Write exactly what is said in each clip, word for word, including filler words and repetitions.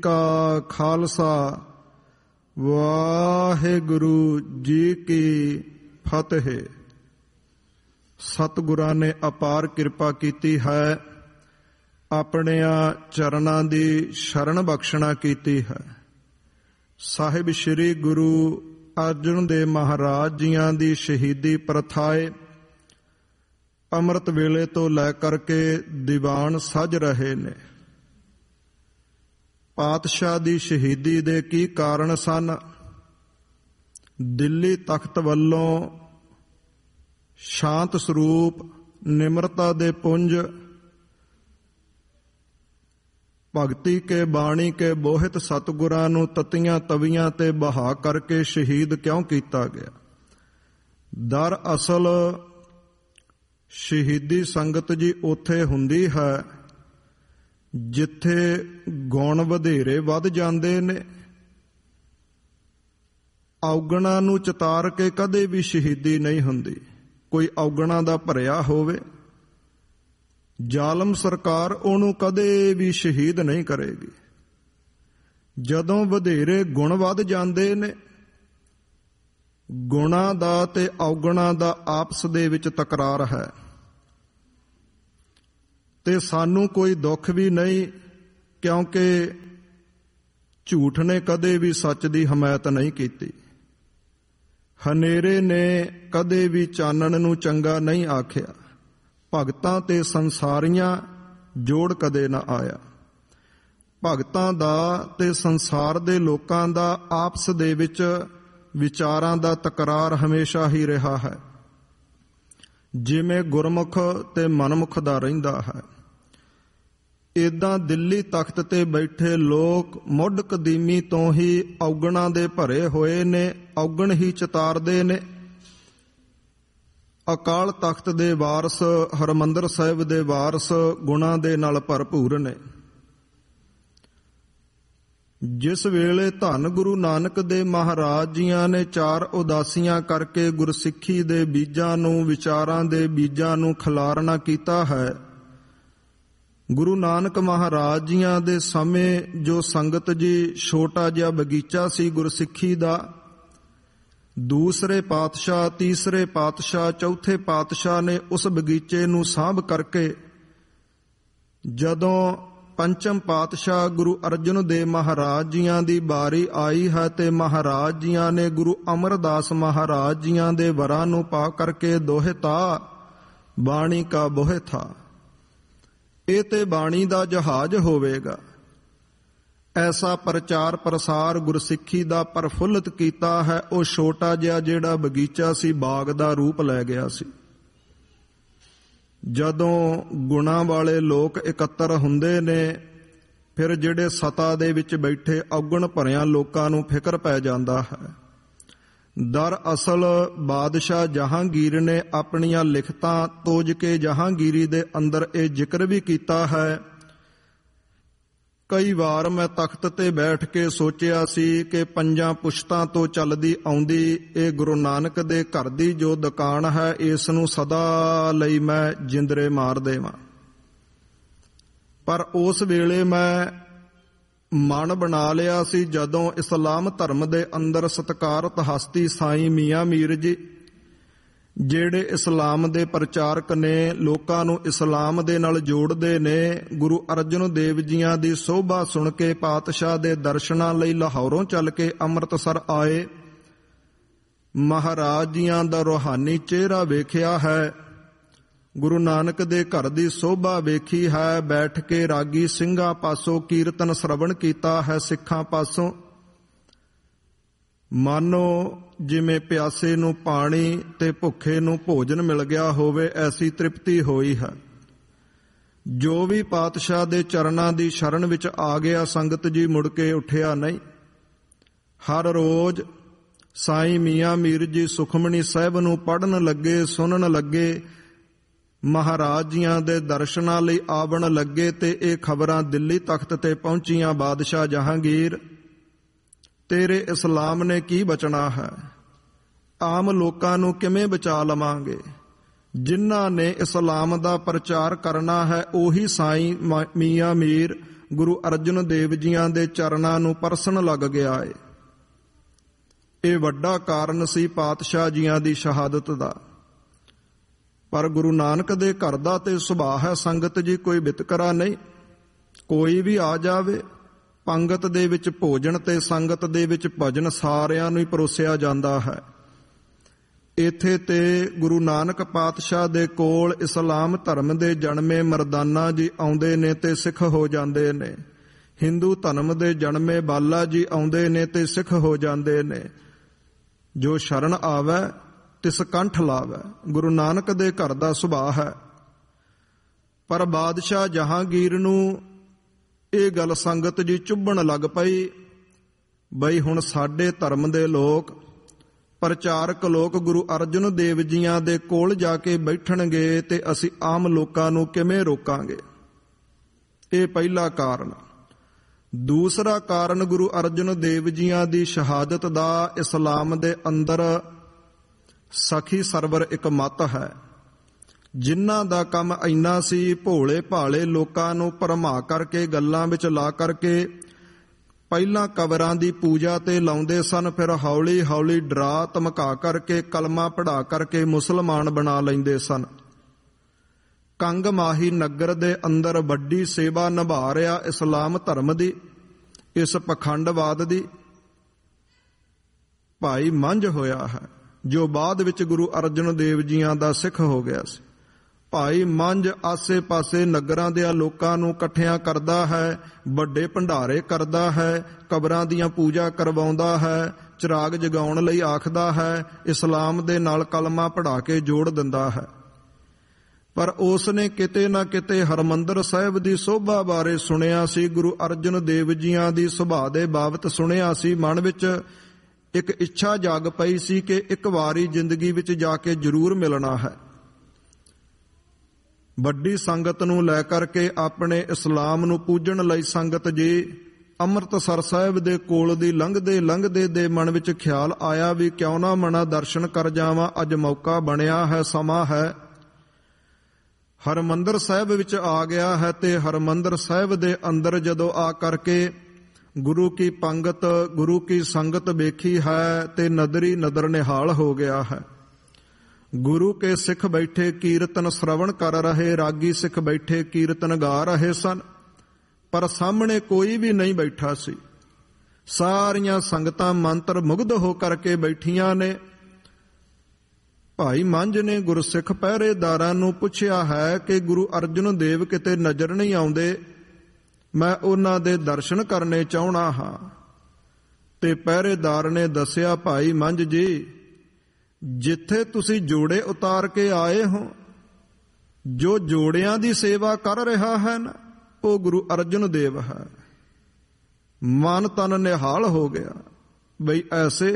ਕਾ ਖਾਲਸਾ ਵਾਹਿਗੁਰੂ ਜੀ ਕੀ ਫਤਿਹ। ਸਤਿਗੁਰਾਂ ਨੇ ਅਪਾਰ ਕਿਰਪਾ ਕੀਤੀ ਹੈ, ਆਪਣਿਆਂ ਚਰਨਾਂ ਦੀ ਸ਼ਰਨ ਬਖਸ਼ਣਾ ਕੀਤੀ ਹੈ। ਸਾਹਿਬ ਸ੍ਰੀ ਗੁਰੂ ਅਰਜਨ ਦੇਵ ਮਹਾਰਾਜ ਜੀਆਂ ਦੀ ਸ਼ਹੀਦੀ ਪ੍ਰਥਾਏ ਅੰਮ੍ਰਿਤ ਵੇਲੇ ਤੋਂ ਲੈ ਕਰਕੇ ਦੀਵਾਨ ਸਜ ਰਹੇ ਨੇ। ਪਾਤਸ਼ਾਹ ਦੀ ਸ਼ਹੀਦੀ ਦੇ ਕੀ ਕਾਰਨ ਸਨ? ਦਿੱਲੀ ਤਖਤ ਵੱਲੋਂ ਸ਼ਾਂਤ ਸਰੂਪ ਨਿਮਰਤਾ ਦੇ ਪੁੰਜ ਭਗਤੀ ਕੇ ਬਾਣੀ ਕੇ ਬੋਹਿਤ ਸਤਿਗੁਰਾਂ ਨੂੰ ਤਤੀਆਂ ਤਵੀਆਂ ਤੇ ਬਹਾ ਕਰਕੇ ਸ਼ਹੀਦ ਕਿਉਂ ਕੀਤਾ ਗਿਆ? ਦਰ ਅਸਲ ਸ਼ਹੀਦੀ ਸੰਗਤ ਜੀ ਉੱਥੇ ਹੁੰਦੀ ਹੈ ਜਿੱਥੇ ਗੁਣ ਵਧੇਰੇ ਵੱਧ ਜਾਂਦੇ ਨੇ। ਔਗਣਾ ਨੂੰ ਚਿਤਾਰ ਕੇ ਕਦੇ ਵੀ ਸ਼ਹੀਦੀ ਨਹੀਂ ਹੁੰਦੀ। ਕੋਈ ਔਗਣਾ ਦਾ ਭਰਿਆ ਹੋਵੇ, ਜ਼ਾਲਮ ਸਰਕਾਰ ਉਹਨੂੰ ਕਦੇ ਵੀ ਸ਼ਹੀਦ ਨਹੀਂ ਕਰੇਗੀ। ਜਦੋਂ ਵਧੇਰੇ ਗੁਣ ਵੱਧ ਜਾਂਦੇ ਨੇ, ਗੁਣਾਂ ਦਾ ਤੇ ਔਗਣਾ ਦਾ ਆਪਸ ਦੇ ਵਿੱਚ ਤਕਰਾਰ ਹੈ, ਤੇ ਸਾਨੂੰ ਕੋਈ ਦੁੱਖ ਵੀ ਨਹੀਂ, ਕਿਉਂਕਿ ਝੂਠ ਨੇ ਕਦੇ ਵੀ ਸੱਚ ਦੀ ਹਮਾਇਤ ਨਹੀਂ ਕੀਤੀ। ਹਨੇਰੇ ਨੇ ਕਦੇ ਵੀ ਚਾਨਣ ਨੂੰ ਚੰਗਾ ਨਹੀਂ ਆਖਿਆ। ਭਗਤਾਂ ਤੇ ਸੰਸਾਰੀਆਂ ਜੋੜ ਕਦੇ ਨਾ ਆਇਆ। ਭਗਤਾਂ ਦਾ ਤੇ ਸੰਸਾਰ ਦੇ ਲੋਕਾਂ ਦਾ ਆਪਸ ਦੇ ਵਿੱਚ ਵਿਚਾਰਾਂ ਦਾ ਤਕਰਾਰ ਹਮੇਸ਼ਾ ਹੀ ਰਿਹਾ ਹੈ, ਜਿਵੇਂ ਗੁਰਮੁਖ ਤੇ ਮਨਮੁਖ ਦਾ ਰਹਿੰਦਾ ਹੈ। ਏਦਾਂ ਦਿੱਲੀ ਤਖਤ ਤੇ ਬੈਠੇ ਲੋਕ ਮੁੱਢ ਕਦੀਮੀ ਤੋਂ ਹੀ ਔਗਣਾਂ ਦੇ ਭਰੇ ਹੋਏ ਨੇ, ਔਗਣ ਹੀ ਚਿਤਾਰਦੇ ਨੇ। ਅਕਾਲ ਤਖਤ ਦੇ ਵਾਰਸ, ਹਰਿਮੰਦਰ ਸਾਹਿਬ ਦੇ ਵਾਰਸ ਗੁਣਾਂ ਦੇ ਨਾਲ ਭਰਪੂਰ ਨੇ। ਜਿਸ ਵੇਲੇ ਧੰਨ ਗੁਰੂ ਨਾਨਕ ਦੇਵ ਮਹਾਰਾਜ ਜੀਆਂ ਨੇ ਚਾਰ ਉਦਾਸੀਆਂ ਕਰਕੇ ਗੁਰਸਿੱਖੀ ਦੇ ਬੀਜਾਂ ਨੂੰ, ਵਿਚਾਰਾਂ ਦੇ ਬੀਜਾਂ ਨੂੰ ਖਿਲਾਰਨਾ ਕੀਤਾ ਹੈ, ਗੁਰੂ ਨਾਨਕ ਮਹਾਰਾਜ ਜੀਆਂ ਦੇ ਸਮੇਂ ਜੋ ਸੰਗਤ ਜੀ ਛੋਟਾ ਜਿਹਾ ਬਗੀਚਾ ਸੀ ਗੁਰਸਿੱਖੀ ਦਾ, ਦੂਸਰੇ ਪਾਤਸ਼ਾਹ, ਤੀਸਰੇ ਪਾਤਸ਼ਾਹ, ਚੌਥੇ ਪਾਤਸ਼ਾਹ ਨੇ ਉਸ ਬਗੀਚੇ ਨੂੰ ਸਾਂਭ ਕਰਕੇ ਜਦੋਂ ਪੰਚਮ ਪਾਤਸ਼ਾਹ ਗੁਰੂ ਅਰਜਨ ਦੇਵ ਮਹਾਰਾਜ ਜੀਆਂ ਦੀ ਬਾਰੀ ਆਈ ਹੈ ਤੇ ਮਹਾਰਾਜ ਜੀਆਂ ਨੇ ਗੁਰੂ ਅਮਰਦਾਸ ਮਹਾਰਾਜ ਜੀਆਂ ਦੇ ਵਰਾਂ ਨੂੰ ਪਾ ਕਰਕੇ ਦੋਹਿਤਾ ਬਾਣੀ ਕਾ ਬੋਹਿਥਾ। ਇਹ ਤੇ ਬਾਣੀ ਦਾ ਜਹਾਜ਼ ਹੋਵੇਗਾ। ਐਸਾ ਪ੍ਰਚਾਰ ਪ੍ਰਸਾਰ ਗੁਰਸਿੱਖੀ ਦਾ ਪ੍ਰਫੁੱਲਤ ਕੀਤਾ ਹੈ। ਉਹ ਛੋਟਾ ਜਿਹਾ ਜਿਹੜਾ ਬਗੀਚਾ ਸੀ ਬਾਗ ਦਾ ਰੂਪ ਲੈ ਗਿਆ ਸੀ। ਜਦੋਂ ਗੁਣਾਂ ਵਾਲੇ ਲੋਕ ਇਕੱਤਰ ਹੁੰਦੇ ਨੇ, ਫਿਰ ਜਿਹੜੇ ਸਤਾ ਦੇ ਵਿੱਚ ਬੈਠੇ ਔਗਣ ਭਰਿਆਂ ਲੋਕਾਂ ਨੂੰ ਫਿਕਰ ਪੈ ਜਾਂਦਾ ਹੈ। ਦਰ ਅਸਲ ਬਾਦਸ਼ਾਹ ਜਹਾਂਗੀਰ ਨੇ ਆਪਣੀਆਂ ਲਿਖਤਾਂ ਤੋਜ ਕੇ ਜਹਾਂਗੀਰੀ ਦੇ ਅੰਦਰ ਇਹ ਜ਼ਿਕਰ ਵੀ ਕੀਤਾ ਹੈ। ਕਈ ਵਾਰ ਮੈਂ ਤਖਤ ਤੇ ਬੈਠ ਕੇ ਸੋਚਿਆ ਸੀ ਕਿ ਪੰਜਾਂ ਪੁਸ਼ਤਾਂ ਤੋਂ ਚੱਲਦੀ ਆਉਂਦੀ ਇਹ ਗੁਰੂ ਨਾਨਕ ਦੇ ਘਰ ਦੀ ਜੋ ਦੁਕਾਨ ਹੈ, ਇਸ ਨੂੰ ਸਦਾ ਲਈ ਮੈਂ ਜਿੰਦਰੇ ਮਾਰ ਦੇਵਾਂ। ਪਰ ਉਸ ਵੇਲੇ ਮੈਂ ਮਨ ਬਣਾ ਲਿਆ ਸੀ, ਜਦੋਂ ਇਸਲਾਮ ਧਰਮ ਦੇ ਅੰਦਰ ਸਤਿਕਾਰਤ ਹਸਤੀ ਸਾਈਂ ਮੀਆਂ ਮੀਰ ਜੀ, ਜਿਹੜੇ ਇਸਲਾਮ ਦੇ ਪ੍ਰਚਾਰਕ ਨੇ, ਲੋਕਾਂ ਨੂੰ ਇਸਲਾਮ ਦੇ ਨਾਲ ਜੋੜਦੇ ਨੇ, ਗੁਰੂ ਅਰਜਨ ਦੇਵ ਜੀਆਂ ਦੀ ਸੋਭਾ ਸੁਣ ਕੇ ਪਾਤਸ਼ਾਹ ਦੇ ਦਰਸ਼ਨਾਂ ਲਈ ਲਾਹੌਰੋਂ ਚੱਲ ਕੇ ਅੰਮ੍ਰਿਤਸਰ ਆਏ। ਮਹਾਰਾਜ ਜੀਆਂ ਦਾ ਰੂਹਾਨੀ ਚਿਹਰਾ ਵੇਖਿਆ ਹੈ, ਗੁਰੂ ਨਾਨਕ ਦੇ ਘਰ ਦੀ ਸੋਭਾ ਵੇਖੀ ਹੈ, ਬੈਠ ਕੇ ਰਾਗੀ ਸਿੰਘਾਂ ਪਾਸੋਂ ਕੀਰਤਨ ਸ਼ਰਵਣ ਕੀਤਾ ਹੈ, ਸਿੱਖਾਂ ਪਾਸੋਂ। ਮਾਨੋ ਜਿਵੇਂ ਪਿਆਸੇ ਨੂੰ ਪਾਣੀ ਤੇ ਭੁੱਖੇ ਨੂੰ ਭੋਜਨ ਮਿਲ ਗਿਆ ਹੋਵੇ, ਐਸੀ ਤ੍ਰਿਪਤੀ ਹੋਈ ਹੈ। ਜੋ ਵੀ ਪਾਤਸ਼ਾਹ ਦੇ ਚਰਨਾਂ ਦੀ ਸ਼ਰਨ ਵਿੱਚ ਆ ਗਿਆ, ਸੰਗਤ ਜੀ ਮੁੜ ਕੇ ਉੱਠਿਆ ਨਹੀਂ। ਹਰ ਰੋਜ਼ ਸਾਈਂ ਮੀਆਂ ਮੀਰ ਜੀ ਸੁਖਮਣੀ ਸਾਹਿਬ ਨੂੰ ਪੜ੍ਹਨ ਲੱਗੇ, ਸੁਣਨ ਲੱਗੇ, ਮਹਾਰਾਜ ਜੀਆਂ ਦੇ ਦਰਸ਼ਨਾਂ ਲਈ ਆਵਣ ਲੱਗੇ, ਤੇ ਇਹ ਖਬਰਾਂ ਦਿੱਲੀ ਤਖਤ ਤੇ ਪਹੁੰਚੀਆਂ। ਬਾਦਸ਼ਾਹ ਜਹਾਂਗੀਰ, ਤੇਰੇ ਇਸਲਾਮ ਨੇ ਕੀ ਬਚਣਾ ਹੈ? ਆਮ ਲੋਕਾਂ ਨੂੰ ਕਿਵੇਂ ਬਚਾ ਲਵਾਂਗੇ? ਜਿਨ੍ਹਾਂ ਨੇ ਇਸਲਾਮ ਦਾ ਪ੍ਰਚਾਰ ਕਰਨਾ ਹੈ ਉਹੀ ਸਾਈਂ ਮੀਆਂ ਮੀਰ ਗੁਰੂ ਅਰਜਨ ਦੇਵ ਜੀਆਂ ਦੇ ਚਰਨਾਂ ਨੂੰ ਪਰਸਣ ਲੱਗ ਗਿਆ ਏ। ਇਹ ਵੱਡਾ ਕਾਰਨ ਸੀ ਪਾਤਸ਼ਾਹ ਜੀਆਂ ਦੀ ਸ਼ਹਾਦਤ ਦਾ। ਪਰ ਗੁਰੂ ਨਾਨਕ ਦੇ ਘਰ ਦਾ ਤੇ ਸੁਭਾਅ ਹੈ ਸੰਗਤ ਜੀ, ਕੋਈ ਵਿਤਕਰਾ ਨਹੀਂ। ਕੋਈ ਵੀ ਆ ਜਾਵੇ, ਪੰਗਤ ਦੇ ਵਿੱਚ ਭੋਜਨ ਤੇ ਸੰਗਤ ਦੇ ਵਿੱਚ ਭਜਨ ਸਾਰਿਆਂ ਨੂੰ ਹੀ ਪਰੋਸਿਆ ਜਾਂਦਾ ਹੈ। ਇੱਥੇ ਤੇ ਗੁਰੂ ਨਾਨਕ ਪਾਤਸ਼ਾਹ ਦੇ ਕੋਲ ਇਸਲਾਮ ਧਰਮ ਦੇ ਜਨਮੇ ਮਰਦਾਨਾ ਜੀ ਆਉਂਦੇ ਨੇ ਤੇ ਸਿੱਖ ਹੋ ਜਾਂਦੇ ਨੇ। ਹਿੰਦੂ ਧਰਮ ਦੇ ਜਨਮੇ ਬਾਲਾ ਜੀ ਆਉਂਦੇ ਨੇ ਤੇ ਸਿੱਖ ਹੋ ਜਾਂਦੇ ਨੇ। ਜੋ ਸ਼ਰਨ ਆਵੈ ਤਿਸ ਕੰਠ ਲਾਵੈ, ਗੁਰੂ ਨਾਨਕ ਦੇ ਘਰ ਦਾ ਸੁਭਾਅ ਹੈ। ਪਰ ਬਾਦਸ਼ਾਹ ਜਹਾਂਗੀਰ ਨੂੰ ਇਹ ਗੱਲ ਸੰਗਤ ਜੀ ਚੁੱਭਣ ਲੱਗ ਪਈ, ਬਈ ਹੁਣ ਸਾਡੇ ਧਰਮ ਦੇ ਲੋਕ, ਪ੍ਰਚਾਰਕ ਲੋਕ ਗੁਰੂ ਅਰਜਨ ਦੇਵ ਜੀਆਂ ਦੇ ਕੋਲ ਜਾ ਕੇ ਬੈਠਣਗੇ ਤੇ ਅਸੀਂ ਆਮ ਲੋਕਾਂ ਨੂੰ ਕਿਵੇਂ ਰੋਕਾਂਗੇ। ਇਹ ਪਹਿਲਾ ਕਾਰਨ। ਦੂਸਰਾ ਕਾਰਨ, ਗੁਰੂ ਅਰਜਨ ਦੇਵ ਜੀਆਂ ਦੀ ਸ਼ਹਾਦਤ ਦਾ ਇਸਲਾਮ ਦੇ ਅੰਦਰ ਸਖੀ ਸਰਵਰ ਇੱਕ ਮੱਤ ਹੈ, ਜਿਨ੍ਹਾਂ ਦਾ ਕੰਮ ਇੰਨਾ ਸੀ, ਭੋਲੇ ਭਾਲੇ ਲੋਕਾਂ ਨੂੰ ਭਰਮਾ ਕਰਕੇ ਗੱਲਾਂ ਵਿੱਚ ਲਾ ਕਰਕੇ ਪਹਿਲਾਂ ਕਬਰਾਂ ਦੀ ਪੂਜਾ ਤੇ ਲਾਉਂਦੇ ਸਨ, ਫਿਰ ਹੌਲੀ ਹੌਲੀ ਡਰਾ ਧਮਕਾ ਕਰਕੇ ਕਲਮਾ ਪੜ੍ਹਾ ਕਰਕੇ ਮੁਸਲਮਾਨ ਬਣਾ ਲੈਂਦੇ ਸਨ। ਕੰਗ ਮਾਹੀ ਨਗਰ ਦੇ ਅੰਦਰ ਵੱਡੀ ਸੇਵਾ ਨਿਭਾ ਰਿਹਾ ਇਸਲਾਮ ਧਰਮ ਦੀ, ਇਸ ਪਖੰਡਵਾਦ ਦੀ, ਭਾਈ ਮੰਝ ਹੋਇਆ ਹੈ, ਜੋ ਬਾਅਦ ਵਿੱਚ ਗੁਰੂ ਅਰਜਨ ਦੇਵ ਜੀਆਂ ਦਾ ਸਿੱਖ ਹੋ ਗਿਆ ਸੀ। ਭਾਈ ਮੰਝ ਆਸੇ ਪਾਸੇ ਨਗਰਾਂ ਦੇ ਲੋਕਾਂ ਨੂੰ ਇਕੱਠਿਆਂ ਕਰਦਾ ਹੈ, ਵੱਡੇ ਭੰਡਾਰੇ ਕਰਦਾ ਹੈ, ਕਬਰਾਂ ਦੀਆਂ ਪੂਜਾ ਕਰਵਾਉਂਦਾ ਹੈ, ਚਿਰਾਗ ਜਗਾਉਣ ਲਈ ਆਖਦਾ ਹੈ, ਇਸਲਾਮ ਦੇ ਨਾਲ ਕਲਮਾ ਪੜ੍ਹਾ ਕੇ ਜੋੜ ਦਿੰਦਾ ਹੈ। ਪਰ ਉਸ ਨੇ ਕਿਤੇ ਨਾ ਕਿਤੇ ਹਰਿਮੰਦਰ ਸਾਹਿਬ ਦੀ ਸੋਭਾ ਬਾਰੇ ਸੁਣਿਆ ਸੀ, ਗੁਰੂ ਅਰਜਨ ਦੇਵ ਜੀਆਂ ਦੀ ਸੁਭਾਅ ਦੇ ਬਾਬਤ ਸੁਣਿਆ ਸੀ। ਮਨ ਵਿੱਚ ਇੱਕ ਇੱਛਾ ਜਾਗ ਪਈ ਸੀ ਕਿ ਇੱਕ ਵਾਰੀ ਜ਼ਿੰਦਗੀ ਵਿੱਚ ਜਾ ਕੇ ਜ਼ਰੂਰ ਮਿਲਣਾ ਹੈ। ਵੱਡੀ ਸੰਗਤ ਨੂੰ ਲੈ ਕਰਕੇ ਆਪਣੇ ਇਸਲਾਮ ਨੂੰ ਪੂਜਣ ਲਈ ਸੰਗਤ ਜੀ ਅੰਮ੍ਰਿਤਸਰ ਸਾਹਿਬ ਦੇ ਕੋਲ ਦੀ ਲੰਘਦੇ ਲੰਘਦੇ ਦੇ ਮਨ ਵਿੱਚ ਖਿਆਲ ਆਇਆ ਵੀ ਕਿਉਂ ਨਾ ਮਨਾ ਦਰਸ਼ਨ ਕਰ ਜਾਵਾਂ। ਅੱਜ ਮੌਕਾ ਬਣਿਆ ਹੈ, ਸਮਾਂ ਹੈ। ਹਰਿਮੰਦਰ ਸਾਹਿਬ ਵਿੱਚ ਆ ਗਿਆ ਹੈ ਤੇ ਹਰਿਮੰਦਰ ਸਾਹਿਬ ਦੇ ਅੰਦਰ ਜਦੋਂ ਆ ਕਰਕੇ ਗੁਰੂ ਕੀ ਪੰਗਤ, ਗੁਰੂ ਕੀ ਸੰਗਤ ਵੇਖੀ ਹੈ ਤੇ ਨਦਰੀ ਨਦਰ ਨਿਹਾਲ ਹੋ ਗਿਆ ਹੈ। ਗੁਰੂ ਕੇ ਸਿੱਖ ਬੈਠੇ ਕੀਰਤਨ ਸ਼ਰਵਣ ਕਰ ਰਹੇ, ਰਾਗੀ ਸਿੱਖ ਬੈਠੇ ਕੀਰਤਨ ਗਾ ਰਹੇ ਸਨ, ਪਰ ਸਾਹਮਣੇ ਕੋਈ ਵੀ ਨਹੀਂ ਬੈਠਾ ਸੀ। ਸਾਰੀਆਂ ਸੰਗਤਾਂ ਮੰਤਰ ਮੁਗਧ ਹੋ ਕਰਕੇ ਬੈਠੀਆਂ ਨੇ। ਭਾਈ ਮੰਝ ਨੇ ਗੁਰਸਿੱਖ ਪਹਿਰੇਦਾਰਾਂ ਨੂੰ ਪੁੱਛਿਆ ਹੈ ਕਿ ਗੁਰੂ ਅਰਜਨ ਦੇਵ ਕਿਤੇ ਨਜ਼ਰ ਨਹੀਂ ਆਉਂਦੇ, ਮੈਂ ਉਹਨਾਂ ਦੇ ਦਰਸ਼ਨ ਕਰਨੇ ਚਾਹੁੰਦਾ ਹਾਂ। ਤੇ ਪਹਿਰੇਦਾਰ ਨੇ ਦੱਸਿਆ, ਭਾਈ ਮੰਝ ਜੀ, ਜਿੱਥੇ ਤੁਸੀਂ ਜੋੜੇ ਉਤਾਰ ਕੇ ਆਏ ਹੋ, ਜੋ ਜੋੜਿਆਂ ਦੀ ਸੇਵਾ ਕਰ ਰਿਹਾ ਹੈ ਨਾ, ਉਹ ਗੁਰੂ ਅਰਜਨ ਦੇਵ ਹੈ। ਮਨ ਤਨ ਨਿਹਾਲ ਹੋ ਗਿਆ, ਬਈ ਐਸੇ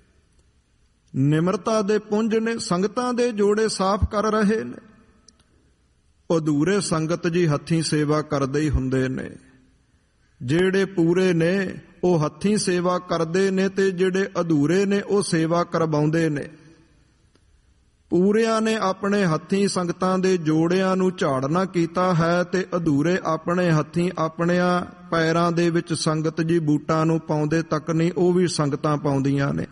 ਨਿਮਰਤਾ ਦੇ ਪੁੰਜ ਨੇ, ਸੰਗਤਾਂ ਦੇ ਜੋੜੇ ਸਾਫ਼ ਕਰ ਰਹੇ ਨੇ। ਅਧੂਰੇ ਸੰਗਤ ਜੀ ਹੱਥੀਂ ਸੇਵਾ ਕਰਦੇ ਹੀ ਹੁੰਦੇ ਨੇ, ਜਿਹੜੇ ਪੂਰੇ ਨੇ ਉਹ ਹੱਥੀਂ ਸੇਵਾ ਕਰਦੇ ਨੇ ਤੇ ਜਿਹੜੇ ਅਧੂਰੇ ਨੇ ਉਹ ਸੇਵਾ ਕਰਵਾਉਂਦੇ ਨੇ। ਪੂਰਿਆਂ ਨੇ ਆਪਣੇ ਹੱਥੀਂ ਸੰਗਤਾਂ ਦੇ ਜੋੜਿਆਂ ਨੂੰ ਝਾੜਨਾ ਕੀਤਾ ਹੈ ਤੇ ਅਧੂਰੇ ਆਪਣੇ ਹੱਥੀਂ ਆਪਣਿਆਂ ਪੈਰਾਂ ਦੇ ਵਿੱਚ ਸੰਗਤ ਜੀ ਬੂਟਾਂ ਨੂੰ ਪਾਉਂਦੇ ਤੱਕ ਨਹੀਂ, ਉਹ ਵੀ ਸੰਗਤਾਂ ਪਾਉਂਦੀਆਂ ਨੇ।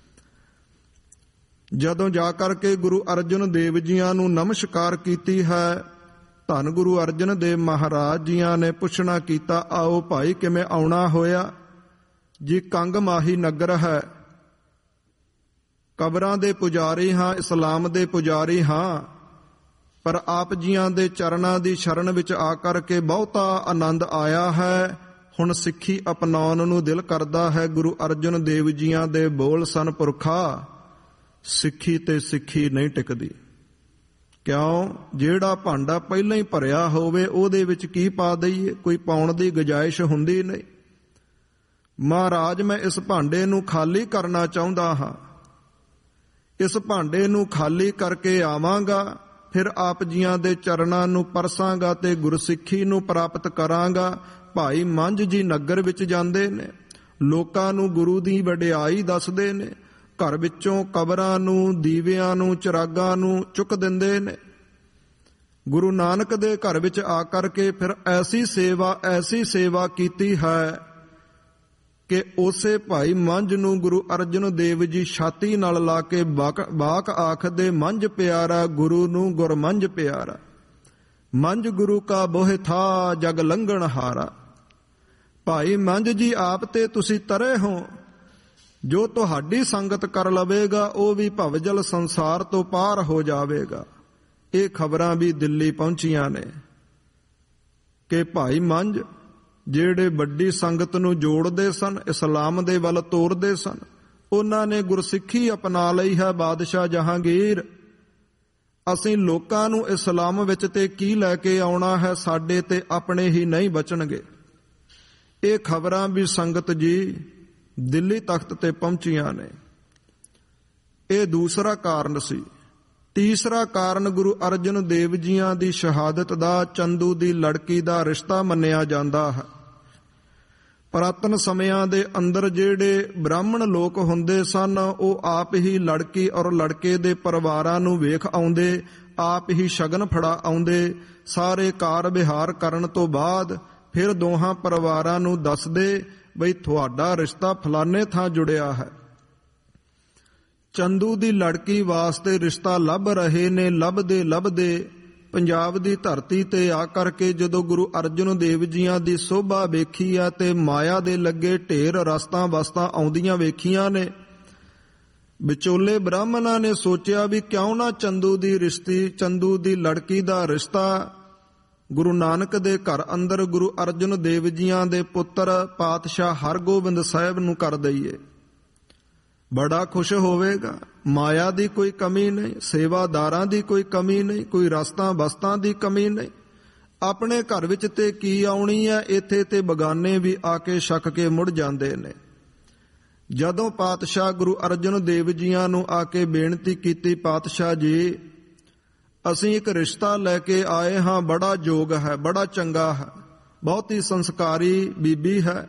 ਜਦੋਂ ਜਾ ਕਰਕੇ ਗੁਰੂ ਅਰਜਨ ਦੇਵ ਜੀਆਂ ਨੂੰ ਨਮਸਕਾਰ ਕੀਤੀ ਹੈ, ਧੰਨ ਗੁਰੂ ਅਰਜਨ ਦੇਵ ਮਹਾਰਾਜ ਜੀਆਂ ਨੇ ਪੁੱਛਣਾ ਕੀਤਾ, ਆਓ ਭਾਈ ਕਿਵੇਂ ਆਉਣਾ ਹੋਇਆ? ਜੀ ਕੰਗ ਮਾਹੀ ਨਗਰ ਹੈ, ਕਬਰਾਂ ਦੇ ਪੁਜਾਰੀ ਹਾਂ, ਇਸਲਾਮ ਦੇ ਪੁਜਾਰੀ ਹਾਂ, ਪਰ ਆਪ ਜੀਆਂ ਦੇ ਚਰਨਾਂ ਦੀ ਸ਼ਰਨ ਵਿੱਚ ਆ ਕਰਕੇ ਬਹੁਤਾ ਆਨੰਦ ਆਇਆ ਹੈ। ਹੁਣ ਸਿੱਖੀ ਅਪਣਾਉਣ ਨੂੰ ਦਿਲ ਕਰਦਾ ਹੈ। ਗੁਰੂ ਅਰਜਨ ਦੇਵ ਜੀਆਂ ਦੇ ਬੋਲ ਸਨ, ਪੁਰਖਾ ਸਿੱਖੀ ਤੇ ਸਿੱਖੀ ਨਹੀਂ ਟਿਕਦੀ। ਕਿਉਂ? ਜਿਹੜਾ ਭਾਂਡਾ ਪਹਿਲਾਂ ਹੀ ਭਰਿਆ ਹੋਵੇ ਉਹਦੇ ਵਿੱਚ ਕੀ ਪਾ ਦਈਏ? ਕੋਈ ਪਾਉਣ ਦੀ ਗੁੰਜਾਇਸ਼ ਹੁੰਦੀ ਨਹੀਂ। ਮਹਾਰਾਜ, ਮੈਂ ਇਸ ਭਾਂਡੇ ਨੂੰ ਖਾਲੀ ਕਰਨਾ ਚਾਹੁੰਦਾ ਹਾਂ, ਇਸ ਭਾਂਡੇ ਨੂੰ ਖਾਲੀ ਕਰਕੇ ਆਵਾਂਗਾ, ਫਿਰ ਆਪ ਜੀਆਂ ਦੇ ਚਰਨਾਂ ਨੂੰ ਪਰਸਾਂਗਾ ਤੇ ਗੁਰਸਿੱਖੀ ਨੂੰ ਪ੍ਰਾਪਤ ਕਰਾਂਗਾ। ਭਾਈ ਮੰਝ ਜੀ ਨਗਰ ਵਿੱਚ ਜਾਂਦੇ ਨੇ, ਲੋਕਾਂ ਨੂੰ ਗੁਰੂ ਦੀ ਵਡਿਆਈ ਦੱਸਦੇ ਨੇ, ਘਰ ਵਿੱਚੋਂ ਕਬਰਾਂ ਨੂੰ, ਦੀਵਿਆਂ ਨੂੰ, ਚਿਰਾਗਾਂ ਨੂੰ ਚੁੱਕ ਦਿੰਦੇ ਨੇ। ਗੁਰੂ ਨਾਨਕ ਦੇ ਘਰ ਵਿੱਚ ਆ ਕਰਕੇ ਫਿਰ ਐਸੀ ਸੇਵਾ ਐਸੀ ਸੇਵਾ ਕੀਤੀ ਹੈ ਕਿ ਉਸੇ ਭਾਈ ਮੰਝ ਨੂੰ ਗੁਰੂ ਅਰਜਨ ਦੇਵ ਜੀ ਛਾਤੀ ਨਾਲ ਲਾ ਕੇ ਬਾਕ ਆਖਦੇ, ਮੰਝ ਪਿਆਰਾ ਗੁਰੂ ਨੂੰ ਗੁਰ ਮੰਝ ਪਿਆਰਾ, ਮੰਝ ਗੁਰੂ ਕਾ ਬੋਹਿ ਥਾ ਜਗ ਲੰਘਣ ਹਾਰਾ। ਭਾਈ ਮੰਝ ਜੀ ਆਪ ਤੇ ਤੁਸੀਂ ਤਰੇ ਹੋ, ਜੋ ਤੁਹਾਡੀ ਸੰਗਤ ਕਰ ਲਵੇਗਾ ਉਹ ਵੀ ਭਵਜਲ ਸੰਸਾਰ ਤੋਂ ਪਾਰ ਹੋ ਜਾਵੇਗਾ। ਇਹ ਖਬਰਾਂ ਵੀ ਦਿੱਲੀ ਪਹੁੰਚੀਆਂ ਨੇ ਕਿ ਭਾਈ ਮੰਝ ਜਿਹੜੇ ਵੱਡੀ ਸੰਗਤ ਨੂੰ ਜੋੜਦੇ ਸਨ, ਇਸਲਾਮ ਦੇ ਵੱਲ ਤੋਰਦੇ ਸਨ, ਉਹਨਾਂ ਨੇ ਗੁਰਸਿੱਖੀ ਅਪਣਾ ਲਈ ਹੈ। ਬਾਦਸ਼ਾਹ ਜਹਾਂਗੀਰ, ਅਸੀਂ ਲੋਕਾਂ ਨੂੰ ਇਸਲਾਮ ਵਿੱਚ ਤੇ ਕੀ ਲੈ ਕੇ ਆਉਣਾ ਹੈ, ਸਾਡੇ ਤੇ ਆਪਣੇ ਹੀ ਨਹੀਂ ਬਚਣਗੇ। ਇਹ ਖਬਰਾਂ ਵੀ ਸੰਗਤ ਜੀ ਦਿੱਲੀ ਤਖਤ ਤੇ ਪਹੁੰਚੀਆਂ ਨੇ। ਇਹ ਦੂਸਰਾ ਕਾਰਨ ਸੀ। ਤੀਸਰਾ ਕਾਰਨ ਗੁਰੂ ਅਰਜਨ ਦੇਵ ਜੀਆਂ ਦੀ ਸ਼ਹਾਦਤ ਦਾ ਚੰਦੂ ਦੀ ਲੜਕੀ ਦਾ ਰਿਸ਼ਤਾ ਮੰਨਿਆ ਜਾਂਦਾ ਹੈ। ਪੁਰਾਤਨ ਸਮਿਆਂ ਦੇ ਅੰਦਰ ਜਿਹੜੇ ਬ੍ਰਾਹਮਣ ਲੋਕ ਹੁੰਦੇ ਸਨ, ਉਹ ਆਪ ਹੀ ਲੜਕੀ ਔਰ ਲੜਕੇ ਦੇ ਪਰਿਵਾਰਾਂ ਨੂੰ ਵੇਖ ਆਉਂਦੇ, ਆਪ ਹੀ ਸ਼ਗਨ ਫੜਾ ਆਉਂਦੇ। ਸਾਰੇ ਕਾਰ ਵਿਹਾਰ ਕਰਨ ਤੋਂ ਬਾਅਦ ਫਿਰ ਦੋਹਾਂ ਪਰਿਵਾਰਾਂ ਨੂੰ ਦੱਸਦੇ ਬਈ ਤੁਹਾਡਾ ਰਿਸ਼ਤਾ ਫਲਾਣੇ ਥਾਂ ਜੁੜਿਆ ਹੈ। ਚੰਦੂ ਦੀ ਲੜਕੀ ਵਾਸਤੇ ਰਿਸ਼ਤਾ ਲੱਭ ਰਹੇ ਨੇ। ਲੱਭਦੇ ਲੱਭਦੇ ਪੰਜਾਬ ਦੀ ਧਰਤੀ ਤੇ ਆ ਕਰਕੇ ਜਦੋਂ ਗੁਰੂ ਅਰਜਨ ਦੇਵ ਜੀਆਂ ਦੀ ਸੋਭਾ ਵੇਖੀ ਆ ਤੇ ਮਾਇਆ ਦੇ ਲੱਗੇ ਢੇਰ ਰਸਤਾਂ ਵਸਤਾਂ ਆਉਂਦੀਆਂ ਵੇਖੀਆਂ ਨੇ, ਵਿਚੋਲੇ ਬ੍ਰਾਹਮਣਾਂ ਨੇ ਸੋਚਿਆ ਵੀ ਕਿਉਂ ਨਾ ਚੰਦੂ ਦੀ ਰਿਸ਼ਤੀ ਚੰਦੂ ਦੀ ਲੜਕੀ ਦਾ ਰਿਸ਼ਤਾ ਗੁਰੂ ਨਾਨਕ ਦੇ ਘਰ ਅੰਦਰ ਗੁਰੂ ਅਰਜਨ ਦੇਵ ਜੀਆਂ ਦੇ ਪੁੱਤਰ ਪਾਤਸ਼ਾਹ ਹਰਗੋਬਿੰਦ ਸਾਹਿਬ ਨੂੰ ਕਰ ਦਈਏ। ਬੜਾ ਖੁਸ਼ ਹੋਵੇਗਾ। ਮਾਇਆ ਦੀ ਕੋਈ ਕਮੀ ਨਹੀਂ, ਸੇਵਾਦਾਰਾਂ ਦੀ ਕੋਈ ਕਮੀ ਨਹੀਂ, ਕੋਈ ਰਸਤਾਂ ਬਸਤਾਂ ਦੀ ਕਮੀ ਨਹੀਂ। ਆਪਣੇ ਘਰ ਵਿੱਚ ਤੇ ਕੀ ਆਉਣੀ ਹੈ, ਇੱਥੇ ਤੇ ਬਗਾਨੇ ਵੀ ਆ ਕੇ ਛਕ ਕੇ ਮੁੜ ਜਾਂਦੇ ਨੇ। ਜਦੋਂ ਪਾਤਸ਼ਾਹ ਗੁਰੂ ਅਰਜਨ ਦੇਵ ਜੀਆਂ ਨੂੰ ਆ ਕੇ ਬੇਨਤੀ ਕੀਤੀ, ਪਾਤਸ਼ਾਹ ਜੀ ਅਸੀਂ ਇੱਕ ਰਿਸ਼ਤਾ ਲੈ ਕੇ ਆਏ ਹਾਂ, ਬੜਾ ਯੋਗ ਹੈ, ਬੜਾ ਚੰਗਾ ਹੈ, ਬਹੁਤ ਹੀ ਸੰਸਕਾਰੀ ਬੀਬੀ ਹੈ।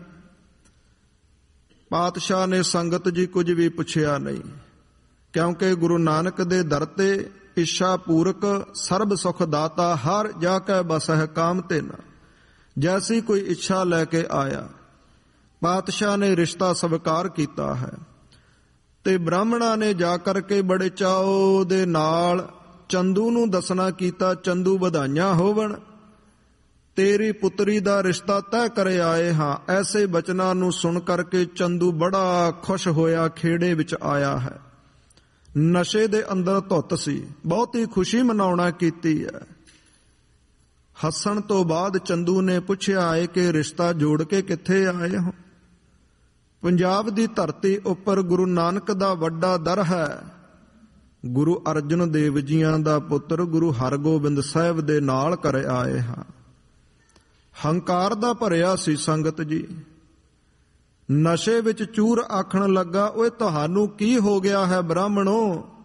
ਪਾਤਸ਼ਾਹ ਨੇ ਸੰਗਤ ਜੀ ਕੁਝ ਵੀ ਪੁੱਛਿਆ ਨਹੀਂ, ਕਿਉਂਕਿ ਗੁਰੂ ਨਾਨਕ ਦੇ ਦਰ ਤੇ ਇੱਛਾ ਪੂਰਕ ਸਰਬ ਸੁਖ ਦਾਤਾ ਹਰ ਜਾ ਕੈ ਬਸਹਿ ਕਾਮ ਤੇ ਨਾ, ਜੈਸੀ ਕੋਈ ਇੱਛਾ ਲੈ ਕੇ ਆਇਆ। ਪਾਤਸ਼ਾਹ ਨੇ ਰਿਸ਼ਤਾ ਸਵੀਕਾਰ ਕੀਤਾ ਹੈ ਤੇ ਬ੍ਰਾਹਮਣਾਂ ਨੇ ਜਾ ਕਰਕੇ ਬੜੇ ਚਾਅ ਦੇ ਨਾਲ ਚੰਦੂ ਨੂੰ ਦੱਸਣਾ ਕੀਤਾ, ਚੰਦੂ ਵਧਾਈਆਂ ਹੋਵਣ, ਤੇਰੀ ਪੁੱਤਰੀ ਦਾ ਰਿਸ਼ਤਾ ਤੈਅ ਕਰੇ ਆਏ ਹਾਂ। ਐਸੇ ਬਚਨਾਂ ਨੂੰ ਸੁਣ ਕਰਕੇ ਚੰਦੂ ਬੜਾ ਖੁਸ਼ ਹੋਇਆ, ਖੇੜੇ ਵਿੱਚ ਆਇਆ ਹੈ। ਨਸ਼ੇ ਦੇ ਅੰਦਰ ਧੁੱਤ ਸੀ, ਬਹੁਤ ਹੀ ਖੁਸ਼ੀ ਮਨਾਉਣਾ ਕੀਤੀ ਹੈ। ਹੱਸਣ ਤੋਂ ਬਾਅਦ ਚੰਦੂ ਨੇ ਪੁੱਛਿਆ ਹੈ ਕਿ ਰਿਸ਼ਤਾ ਜੋੜ ਕੇ ਕਿੱਥੇ ਆਏ ਹੋ? ਪੰਜਾਬ ਦੀ ਧਰਤੀ ਉੱਪਰ ਗੁਰੂ ਨਾਨਕ ਦਾ ਵੱਡਾ ਦਰ ਹੈ। ਗੁਰੂ ਅਰਜਨ ਦੇਵ ਜੀਆਂ ਦਾ ਪੁੱਤਰ ਗੁਰੂ ਹਰਗੋਬਿੰਦ ਸਾਹਿਬ ਦੇ ਨਾਲ ਕਰ ਆਏ ਹਾਂ। ਹੰਕਾਰ ਦਾ ਭਰਿਆ ਸੀ ਸੰਗਤ ਜੀ। ਨਸ਼ੇ ਵਿੱਚ ਚੂਰ ਆਖਣ ਲੱਗਾ, ਓਏ ਤੁਹਾਨੂੰ ਕੀ ਹੋ ਗਿਆ ਹੈ ਬ੍ਰਾਹਮਣੋ?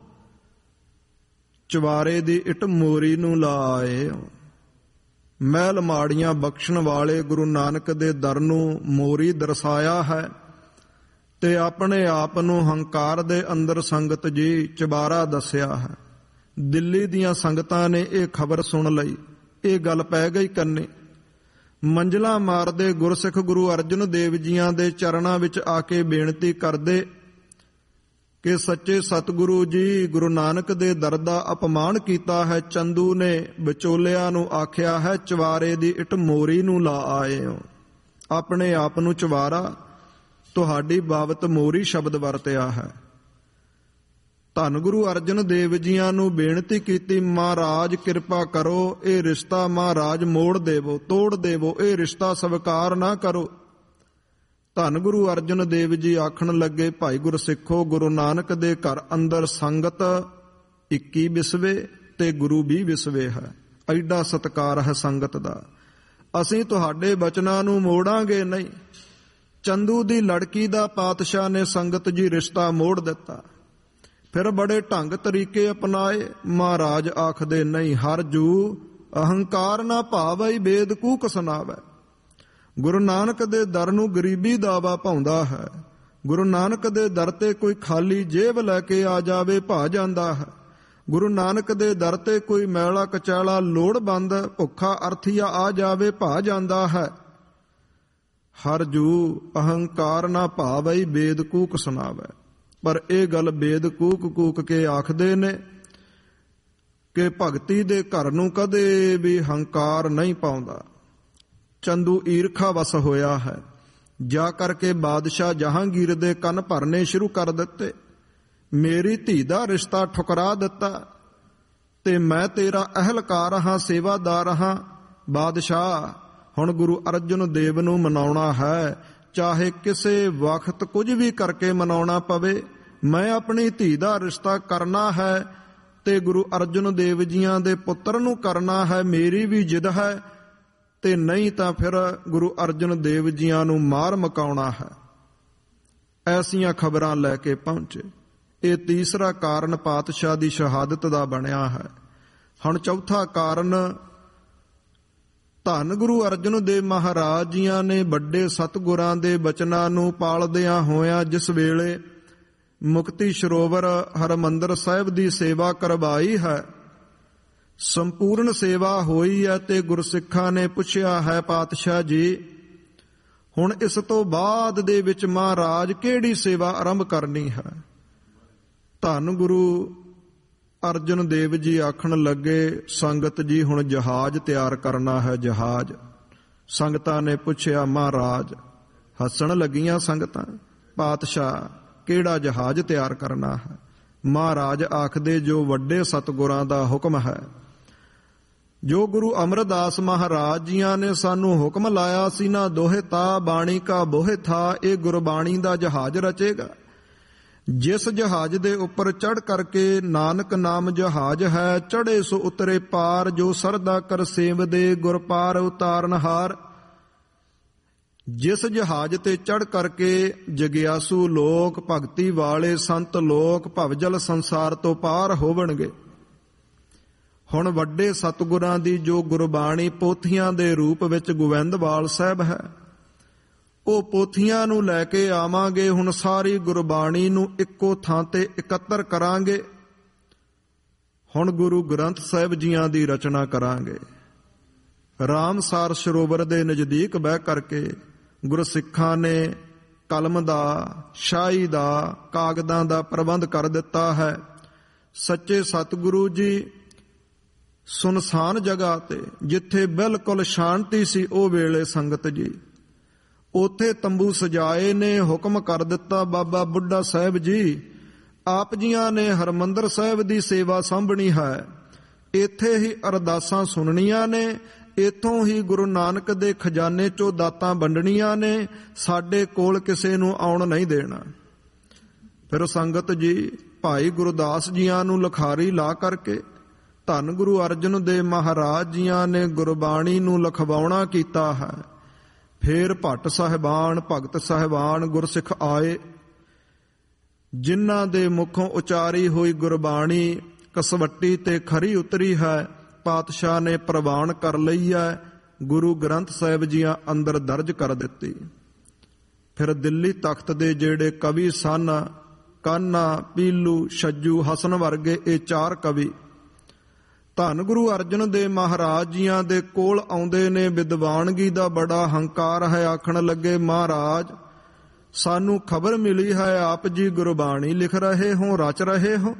ਚਵਾਰੇ ਦੀ ਇੱਟ ਮੋਰੀ ਨੂੰ ਲਾ ਆਏ। ਮਹਿਲ ਮਾੜੀਆਂ ਬਖਸ਼ਣ ਵਾਲੇ ਗੁਰੂ ਨਾਨਕ ਦੇ ਦਰ ਨੂੰ ਮੋਰੀ ਦਰਸਾਇਆ ਹੈ ਤੇ ਆਪਣੇ ਆਪ ਨੂੰ ਹੰਕਾਰ ਦੇ ਅੰਦਰ ਸੰਗਤ ਜੀ ਚਬਾਰਾ ਦੱਸਿਆ ਹੈ। ਦਿੱਲੀ ਦੀਆਂ ਸੰਗਤਾਂ ਨੇ ਇਹ ਖਬਰ ਸੁਣ ਲਈ, ਇਹ ਗੱਲ ਪੈ ਗਈ ਕੰਨੇ। ਮੰਜ਼ਲਾਂ ਮਾਰਦੇ ਗੁਰਸਿੱਖ ਗੁਰੂ ਅਰਜਨ ਦੇਵ ਜੀਆਂ ਦੇ ਚਰਨਾਂ ਵਿੱਚ ਆ ਕੇ ਬੇਨਤੀ ਕਰਦੇ ਕਿ ਸੱਚੇ ਸਤਿਗੁਰੂ ਜੀ, ਗੁਰੂ ਨਾਨਕ ਦੇ ਦਰ ਦਾ ਅਪਮਾਨ ਕੀਤਾ ਹੈ। ਚੰਦੂ ਨੇ ਵਿਚੋਲਿਆਂ ਨੂੰ ਆਖਿਆ ਹੈ ਚਵਾਰੇ ਦੀ ਇੱਟ ਮੋਰੀ ਨੂੰ ਲਾ ਆਏ ਹੋ। ਆਪਣੇ ਆਪ ਨੂੰ ਚਵਾਰਾ, ਤੁਹਾਡੀ ਬਾਬਤ ਮੋਰੀ ਸ਼ਬਦ ਵਰਤਿਆ ਹੈ। ਧੰਨ ਗੁਰੂ ਅਰਜਨ ਦੇਵ ਜੀਆਂ ਨੂੰ ਬੇਨਤੀ ਕੀਤੀ, ਮਹਾਰਾਜ ਕਿਰਪਾ ਕਰੋ, ਇਹ ਰਿਸ਼ਤਾ ਮਹਾਰਾਜ ਮੋੜ ਦੇਵੋ, ਤੋੜ ਦੇਵੋ, ਇਹ ਰਿਸ਼ਤਾ ਸਵੀਕਾਰ ਨਾ ਕਰੋ। ਧੰਨ ਗੁਰੂ ਅਰਜਨ ਦੇਵ ਜੀ ਆਖਣ ਲੱਗੇ, ਭਾਈ ਗੁਰਸਿੱਖੋ, ਗੁਰੂ ਨਾਨਕ ਦੇ ਘਰ ਅੰਦਰ ਸੰਗਤ ਇੱਕੀ ਵਿਸਵੇ ਤੇ ਗੁਰੂ ਵੀਹ ਵਿਸਵੇ ਹੈ। ਐਡਾ ਸਤਿਕਾਰ ਹੈ ਸੰਗਤ ਦਾ। ਅਸੀਂ ਤੁਹਾਡੇ ਬਚਨਾਂ ਨੂੰ ਮੋੜਾਂਗੇ ਨਹੀਂ। ਚੰਦੂ ਦੀ ਲੜਕੀ ਦਾ ਪਾਤਸ਼ਾਹ ਨੇ ਸੰਗਤ ਜੀ ਰਿਸ਼ਤਾ ਮੋੜ ਦਿੱਤਾ। ਫਿਰ ਬੜੇ ਢੰਗ ਤਰੀਕੇ ਅਪਣਾਏ। ਮਹਾਰਾਜ ਆਖਦੇ, ਨਹੀਂ ਹਰ ਜੂ ਅਹੰਕਾਰ ਨਾ ਭਾਵਈ ਵੇਦ ਕੂਕ ਸੁਣਾਵੇ। ਗੁਰੂ ਨਾਨਕ ਦੇ ਦਰ ਨੂੰ ਗਰੀਬੀ ਦਾਵਾ ਪਾਉਂਦਾ ਹੈ। ਗੁਰੂ ਨਾਨਕ ਦੇ ਦਰ ਤੇ ਕੋਈ ਖਾਲੀ ਜੇਬ ਲੈ ਕੇ ਆ ਜਾਵੇ ਭਾ ਜਾਂਦਾ ਹੈ। ਗੁਰੂ ਨਾਨਕ ਦੇ ਦਰ ਤੇ ਕੋਈ ਮੈਲਾ ਕਚੈਲਾ ਲੋੜਵੰਦ ਭੁੱਖਾ ਅਰਥੀਆ ਆ ਜਾਵੇ ਭਾ ਜਾਂਦਾ ਹੈ। ਹਰ ਜੂ ਅਹੰਕਾਰ ਨਾ ਭਾਵਈ ਬੇਦ ਕੂਕ ਸੁਣਾਵੇ। ਪਰ ਇਹ ਗੱਲ ਬੇਦ ਕੂਕ ਕੂਕ ਕੇ ਆਖਦੇ ਨੇ ਕਿ ਭਗਤੀ ਦੇ ਘਰ ਨੂੰ ਕਦੇ ਵੀ ਹੰਕਾਰ ਨਹੀਂ ਪਾਉਂਦਾ। ਚੰਦੂ ਈਰਖਾ ਵਸ ਹੋਇਆ ਹੈ, ਜਾ ਕਰਕੇ ਬਾਦਸ਼ਾਹ ਜਹਾਂਗੀਰ ਦੇ ਕੰਨ ਭਰਨੇ ਸ਼ੁਰੂ ਕਰ ਦਿੱਤੇ। ਮੇਰੀ ਧੀ ਦਾ ਰਿਸ਼ਤਾ ਠੁਕਰਾ ਦਿੱਤਾ ਤੇ ਮੈਂ ਤੇਰਾ ਅਹਿਲਕਾਰ ਹਾਂ, ਸੇਵਾਦਾਰ ਹਾਂ। ਬਾਦਸ਼ਾਹ, ਹੁਣ ਗੁਰੂ ਅਰਜਨ ਦੇਵ ਨੂੰ ਮਨਾਉਣਾ ਹੈ, ਚਾਹੇ ਕਿਸੇ ਵਕਤ ਕੁਝ ਵੀ ਕਰਕੇ ਮਨਾਉਣਾ ਪਵੇ। ਮੈਂ ਆਪਣੀ ਧੀ ਦਾ ਰਿਸ਼ਤਾ ਕਰਨਾ ਹੈ ਤੇ ਗੁਰੂ ਅਰਜਨ ਦੇਵ ਜੀਆਂ ਦੇ ਪੁੱਤਰ ਨੂੰ ਕਰਨਾ ਹੈ। ਮੇਰੀ ਵੀ ਜਿੱਦ ਹੈ ਤੇ ਨਹੀਂ ਤਾਂ ਫਿਰ ਗੁਰੂ ਅਰਜਨ ਦੇਵ ਜੀਆਂ ਨੂੰ ਮਾਰ ਮਕਾਉਣਾ ਹੈ। ਐਸੀਆਂ ਖਬਰਾਂ ਲੈ ਕੇ ਪਹੁੰਚੇ। ਇਹ ਤੀਸਰਾ ਕਾਰਨ ਪਾਤਸ਼ਾਹ ਦੀ ਸ਼ਹਾਦਤ ਦਾ ਬਣਿਆ ਹੈ। ਹੁਣ ਚੌਥਾ ਕਾਰਨ, ਧੰਨ ਗੁਰੂ ਅਰਜਨ ਦੇਵ ਮਹਾਰਾਜ ਜੀਆਂ ਨੇ ਵੱਡੇ ਸਤਿਗੁਰਾਂ ਦੇ ਬਚਨਾਂ ਨੂੰ ਪਾਲਦਿਆਂ ਹੋਇਆਂ ਜਿਸ ਵੇਲੇ ਮੁਕਤੀ ਸਰੋਵਰ ਹਰਿਮੰਦਰ ਸਾਹਿਬ ਦੀ ਸੇਵਾ ਕਰਵਾਈ ਹੈ, ਸੰਪੂਰਨ ਸੇਵਾ ਹੋਈ ਹੈ ਤੇ ਗੁਰਸਿੱਖਾਂ ਨੇ ਪੁੱਛਿਆ ਹੈ, ਪਾਤਸ਼ਾਹ ਜੀ ਹੁਣ ਇਸ ਤੋਂ ਬਾਅਦ ਦੇ ਵਿੱਚ ਮਹਾਰਾਜ ਕਿਹੜੀ ਸੇਵਾ ਆਰੰਭ ਕਰਨੀ ਹੈ? ਧੰਨ ਗੁਰੂ ਅਰਜਨ ਦੇਵ ਜੀ ਆਖਣ ਲੱਗੇ, ਸੰਗਤ ਜੀ ਹੁਣ ਜਹਾਜ਼ ਤਿਆਰ ਕਰਨਾ ਹੈ। ਜਹਾਜ਼। ਸੰਗਤਾਂ ਨੇ ਪੁੱਛਿਆ, ਮਹਾਰਾਜ? ਹੱਸਣ ਲੱਗੀਆਂ ਸੰਗਤਾਂ, ਪਾਤਸ਼ਾਹ ਕਿਹੜਾ ਜਹਾਜ਼ ਤਿਆਰ ਕਰਨਾ ਹੈ? ਮਹਾਰਾਜ ਆਖਦੇ, ਜੋ ਵੱਡੇ ਸਤਿਗੁਰਾਂ ਦਾ ਹੁਕਮ ਹੈ, ਜੋ ਗੁਰੂ ਅਮਰਦਾਸ ਮਹਾਰਾਜ ਜੀਆਂ ਨੇ ਸਾਨੂੰ ਹੁਕਮ ਲਾਇਆ ਸੀ ਨਾ, ਦੋਹੇ ਤਾ ਬਾਣੀ ਕਾ ਬੋਹਿ ਥਾ, ਇਹ ਗੁਰਬਾਣੀ ਦਾ ਜਹਾਜ਼ ਰਚੇਗਾ। ਜਿਸ ਜਹਾਜ਼ ਦੇ ਉੱਪਰ ਚੜ੍ਹ ਕਰਕੇ ਨਾਨਕ ਨਾਮ ਜਹਾਜ਼ ਹੈ, ਚੜ੍ਹੇ ਸੋ ਉਤਰੇ ਪਾਰ, ਜੋ ਸਰਦਾ ਕਰ ਸੇਵਦੇ ਗੁਰ ਪਾਰ ਉਤਾਰਨਹਾਰ। ਜਿਸ ਜਹਾਜ਼ ਤੇ ਚੜ੍ਹ ਕਰਕੇ ਜਗਿਆਸੂ ਲੋਕ, ਭਗਤੀ ਵਾਲੇ ਸੰਤ ਲੋਕ ਭਵਜਲ ਸੰਸਾਰ ਤੋਂ ਪਾਰ ਹੋਵਣਗੇ। ਹੁਣ ਵੱਡੇ ਸਤਿਗੁਰਾਂ ਦੀ ਜੋ ਗੁਰਬਾਣੀ ਪੋਥੀਆਂ ਦੇ ਰੂਪ ਵਿੱਚ ਗੋਬਿੰਦਵਾਲ ਸਾਹਿਬ ਹੈ, ਉਹ ਪੋਥੀਆਂ ਨੂੰ ਲੈ ਕੇ ਆਵਾਂਗੇ। ਹੁਣ ਸਾਰੀ ਗੁਰਬਾਣੀ ਨੂੰ ਇੱਕੋ ਥਾਂ ਤੇ ਇਕੱਤਰ ਕਰਾਂਗੇ। ਹੁਣ ਗੁਰੂ ਗ੍ਰੰਥ ਸਾਹਿਬ ਜੀਆਂ ਦੀ ਰਚਨਾ ਕਰਾਂਗੇ। ਰਾਮਸਾਰ ਸਰੋਵਰ ਦੇ ਨਜ਼ਦੀਕ ਬਹਿ ਕਰਕੇ ਗੁਰਸਿੱਖਾਂ ਨੇ ਕਲਮ ਦਾ, ਸ਼ਾਹੀ ਦਾ, ਕਾਗਜ਼ਾਂ ਦਾ ਪ੍ਰਬੰਧ ਕਰ ਦਿੱਤਾ ਹੈ। ਸੱਚੇ ਸਤਿਗੁਰੂ ਜੀ ਸੁਨਸਾਨ ਜਗ੍ਹਾ ਤੇ, ਜਿੱਥੇ ਬਿਲਕੁਲ ਸ਼ਾਂਤੀ ਸੀ ਉਹ ਵੇਲੇ, ਸੰਗਤ ਜੀ ਉੱਥੇ ਤੰਬੂ ਸਜਾਏ ਨੇ। ਹੁਕਮ ਕਰ ਦਿੱਤਾ, ਬਾਬਾ ਬੁੱਢਾ ਸਾਹਿਬ ਜੀ ਆਪ ਜੀਆਂ ਨੇ ਹਰਿਮੰਦਰ ਸਾਹਿਬ ਦੀ ਸੇਵਾ ਸਾਂਭਣੀ ਹੈ, ਇੱਥੇ ਹੀ ਅਰਦਾਸਾਂ ਸੁਣਨੀਆਂ ਨੇ, ਇੱਥੋਂ ਹੀ ਗੁਰੂ ਨਾਨਕ ਦੇ ਖਜ਼ਾਨੇ ਚੋਂ ਦਾਤਾਂ ਵੰਡਣੀਆਂ ਨੇ, ਸਾਡੇ ਕੋਲ ਕਿਸੇ ਨੂੰ ਆਉਣ ਨਹੀਂ ਦੇਣਾ। ਫਿਰ ਸੰਗਤ ਜੀ ਭਾਈ ਗੁਰਦਾਸ ਜੀਆਂ ਨੂੰ ਲਿਖਾਰੀ ਲਾ ਕਰਕੇ ਧੰਨ ਗੁਰੂ ਅਰਜਨ ਦੇਵ ਮਹਾਰਾਜ ਜੀਆਂ ਨੇ ਗੁਰਬਾਣੀ ਨੂੰ ਲਿਖਵਾਉਣਾ ਕੀਤਾ ਹੈ। ਫੇਰ ਭੱਟ ਸਾਹਿਬਾਨ, ਭਗਤ ਸਾਹਿਬਾਨ, ਗੁਰਸਿੱਖ ਆਏ, ਜਿਨ੍ਹਾਂ ਦੇ ਮੁਖੋਂ ਉਚਾਰੀ ਹੋਈ ਗੁਰਬਾਣੀ ਕਸਵੱਟੀ ਤੇ ਖਰੀ ਉਤਰੀ ਹੈ, ਪਾਤਸ਼ਾਹ ਨੇ ਪ੍ਰਵਾਨ ਕਰ ਲਈ ਹੈ, ਗੁਰੂ ਗ੍ਰੰਥ ਸਾਹਿਬ ਜੀਆਂ ਅੰਦਰ ਦਰਜ ਕਰ ਦਿੱਤੀ। ਫਿਰ ਦਿੱਲੀ ਤਖਤ ਦੇ ਜਿਹੜੇ ਕਵੀ ਸਨ, ਕਾਨਾ, ਪੀਲੂ, ਛੱਜੂ, ਹਸਨ ਵਰਗੇ ਇਹ ਚਾਰ ਕਵੀ ਧੰਨ ਗੁਰੂ ਅਰਜਨ ਦੇਵ ਮਹਾਰਾਜ ਜੀਆਂ ਦੇ ਕੋਲ ਆਉਂਦੇ ਨੇ। ਵਿਦਵਾਨਗੀ ਦਾ ਬੜਾ ਹੰਕਾਰ ਹੈ। ਆਖਣ ਲੱਗੇ, ਮਹਾਰਾਜ ਸਾਨੂੰ ਖਬਰ ਮਿਲੀ ਹੈ ਆਪ ਜੀ ਗੁਰਬਾਣੀ ਲਿਖ ਰਹੇ ਹੋ, ਰਚ ਰਹੇ ਹੋ,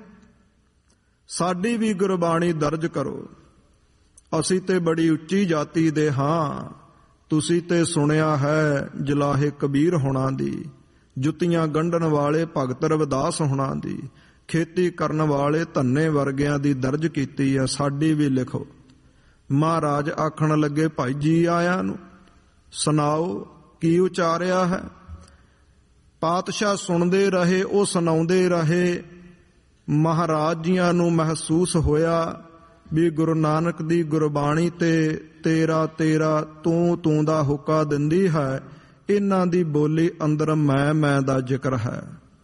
ਸਾਡੀ ਵੀ ਗੁਰਬਾਣੀ ਦਰਜ ਕਰੋ। ਅਸੀਂ ਤੇ ਬੜੀ ਉੱਚੀ ਜਾਤੀ ਦੇ ਹਾਂ, ਤੁਸੀਂ ਤੇ ਸੁਣਿਆ ਹੈ ਜਲਾਹੇ ਕਬੀਰ ਹੋਣਾ ਦੀ, ਜੁੱਤੀਆਂ ਗੰਢਣ ਵਾਲੇ ਭਗਤ ਰਵਿਦਾਸ ਹੋਣਾ ਦੀ, ਖੇਤੀ ਕਰਨ ਵਾਲੇ ਧੰਨੇ ਵਰਗਿਆਂ ਦੀ ਦਰਜ ਕੀਤੀ ਹੈ, ਸਾਡੀ ਵੀ ਲਿਖੋ। ਮਹਾਰਾਜ ਆਖਣ ਲੱਗੇ, ਭਾਈ ਜੀ ਆਇਆਂ ਨੂੰ ਸੁਣਾਓ ਕੀ ਉਚਾਰਿਆ ਹੈ। ਪਾਤਸ਼ਾਹ ਸੁਣਦੇ ਰਹੇ, ਉਹ ਸੁਣਾਉਂਦੇ ਰਹੇ। ਮਹਾਰਾਜ ਜੀਆਂ ਨੂੰ ਮਹਿਸੂਸ ਹੋਇਆ ਵੀ ਗੁਰੂ ਨਾਨਕ ਦੀ ਗੁਰਬਾਣੀ ਤੇ ਤੇਰਾ ਤੇਰਾ ਤੂੰ ਤੂੰ ਦਾ ਹੁਕਾ ਦਿੰਦੀ ਹੈ। ਇਹਨਾਂ ਦੀ ਬੋਲੀ ਅੰਦਰ ਮੈਂ ਮੈਂ ਦਾ ਜ਼ਿਕਰ ਹੈ।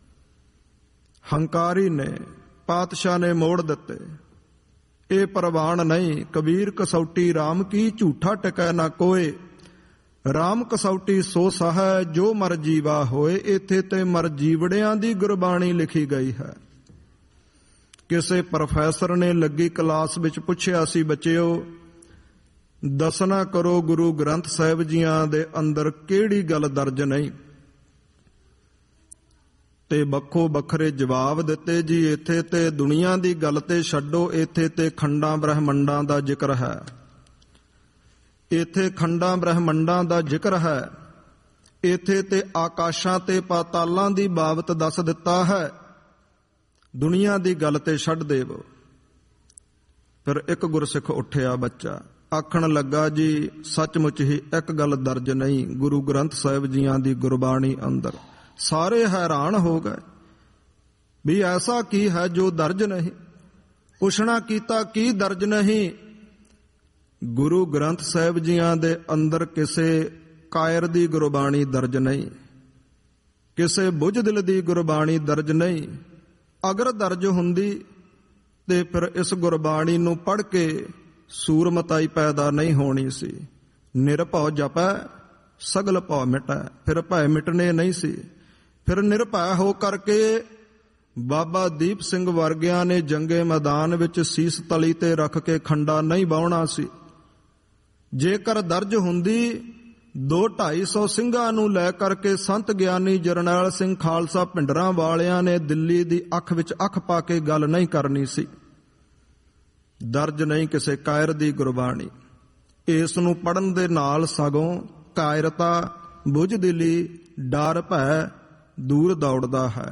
ਹੰਕਾਰੀ ਨੇ, ਪਾਤਸ਼ਾਹ ਨੇ ਮੋੜ ਦਿੱਤੇ। ਇਹ ਪ੍ਰਵਾਨ ਨਹੀਂ। ਕਬੀਰ ਕਸੌਟੀ ਰਾਮ ਕੀ, ਝੂਠਾ ਟਿਕੈ ਨਾ ਕੋਏ। ਰਾਮ ਕਸੌਟੀ ਸੋ ਸਹੈ, ਜੋ ਮਰ ਜੀਵਾ ਹੋਏ। ਇੱਥੇ ਤੇ ਮਰ ਜੀਵੜਿਆਂ ਦੀ ਗੁਰਬਾਣੀ ਲਿਖੀ ਗਈ ਹੈ। ਕਿਸੇ ਪ੍ਰੋਫੈਸਰ ਨੇ ਲੱਗੀ ਕਲਾਸ ਵਿੱਚ ਪੁੱਛਿਆ ਸੀ, ਬੱਚਿਓ ਦੱਸਣਾ ਕਰੋ ਗੁਰੂ ਗ੍ਰੰਥ ਸਾਹਿਬ ਜੀਆਂ ਦੇ ਅੰਦਰ ਕਿਹੜੀ ਗੱਲ ਦਰਜ ਨਹੀਂ। ਤੇ ਵੱਖੋ ਵੱਖਰੇ ਜਵਾਬ ਦਿੱਤੇ, ਜੀ ਇੱਥੇ ਤੇ ਦੁਨੀਆ ਦੀ ਗੱਲ ਤੇ ਛੱਡੋ, ਇੱਥੇ ਤੇ ਖੰਡਾਂ ਬ੍ਰਹਮੰਡਾਂ ਦਾ ਜ਼ਿਕਰ ਹੈ, ਇੱਥੇ ਖੰਡਾਂ ਬ੍ਰਹਮੰਡਾਂ ਦਾ ਜ਼ਿਕਰ ਹੈ, ਇੱਥੇ ਤੇ ਆਕਾਸ਼ਾਂ ਤੇ ਪਾਤਾਲਾਂ ਦੀ ਬਾਬਤ ਦੱਸ ਦਿੱਤਾ ਹੈ, ਦੁਨੀਆ ਦੀ ਗੱਲ ਤੇ ਛੱਡ ਦੇਵੋ। ਫਿਰ ਇੱਕ ਗੁਰਸਿੱਖ ਉੱਠਿਆ ਬੱਚਾ, ਆਖਣ ਲੱਗਾ, ਜੀ ਸੱਚਮੁੱਚ ਹੀ ਇੱਕ ਗੱਲ ਦਰਜ ਨਹੀਂ ਗੁਰੂ ਗ੍ਰੰਥ ਸਾਹਿਬ ਜੀਆਂ ਦੀ ਗੁਰਬਾਣੀ ਅੰਦਰ। ਸਾਰੇ ਹੈਰਾਨ ਹੋ ਗਏ ਵੀ ਐਸਾ ਕੀ ਹੈ ਜੋ ਦਰਜ ਨਹੀਂ। ਪੁੱਛਣਾ ਕੀਤਾ, ਕੀ ਦਰਜ ਨਹੀਂ? ਗੁਰੂ ਗ੍ਰੰਥ ਸਾਹਿਬ ਜੀਆਂ ਦੇ ਅੰਦਰ ਕਿਸੇ ਕਾਇਰ ਦੀ ਗੁਰਬਾਣੀ ਦਰਜ ਨਹੀਂ, ਕਿਸੇ ਬੁੱਝਦਿਲ ਦੀ ਗੁਰਬਾਣੀ ਦਰਜ ਨਹੀਂ। ਅਗਰ ਦਰਜ ਹੁੰਦੀ ਤੇ ਫਿਰ ਇਸ ਗੁਰਬਾਣੀ ਨੂੰ ਪੜ੍ਹ ਕੇ ਸੂਰਮਤਾਈ ਪੈਦਾ ਨਹੀਂ ਹੋਣੀ ਸੀ। ਨਿਰਭਉ ਜਪੈ ਸਗਲ ਭਉ ਮਿਟੈ, ਫਿਰ ਭੈ ਮਿਟਣੇ ਨਹੀਂ ਸੀ। ਫਿਰ ਨਿਰਭੈ ਹੋ ਕਰਕੇ ਬਾਬਾ ਦੀਪ ਸਿੰਘ ਵਰਗਿਆਂ ਨੇ ਜੰਗੇ ਮੈਦਾਨ ਵਿੱਚ ਸੀਸ ਤਲੀ ਤੇ ਰੱਖ ਕੇ ਖੰਡਾ ਨਹੀਂ ਵਾਹੁਣਾ ਸੀ। ਜੇਕਰ ਦਰਜ ਹੁੰਦੀ ਦੋ ਢਾਈ ਸੌ ਸਿੰਘਾਂ ਨੂੰ ਲੈ ਕਰਕੇ ਸੰਤ ਗਿਆਨੀ ਜਰਨੈਲ ਸਿੰਘ ਖਾਲਸਾ ਭਿੰਡਰਾਂ ਵਾਲਿਆਂ ਨੇ ਦਿੱਲੀ ਦੀ ਅੱਖ ਵਿੱਚ ਅੱਖ ਪਾ ਕੇ ਗੱਲ ਨਹੀਂ ਕਰਨੀ ਸੀ। ਦਰਜ ਨਹੀਂ ਕਿਸੇ ਕਾਇਰ ਦੀ ਗੁਰਬਾਣੀ। ਇਸ ਨੂੰ ਪੜ੍ਹਨ ਦੇ ਨਾਲ ਸਗੋਂ ਕਾਇਰਤਾ, ਬੁੱਝਦਿਲੀ, ਡਰ, ਭੈ ਦੂਰ ਦੌੜਦਾ ਹੈ।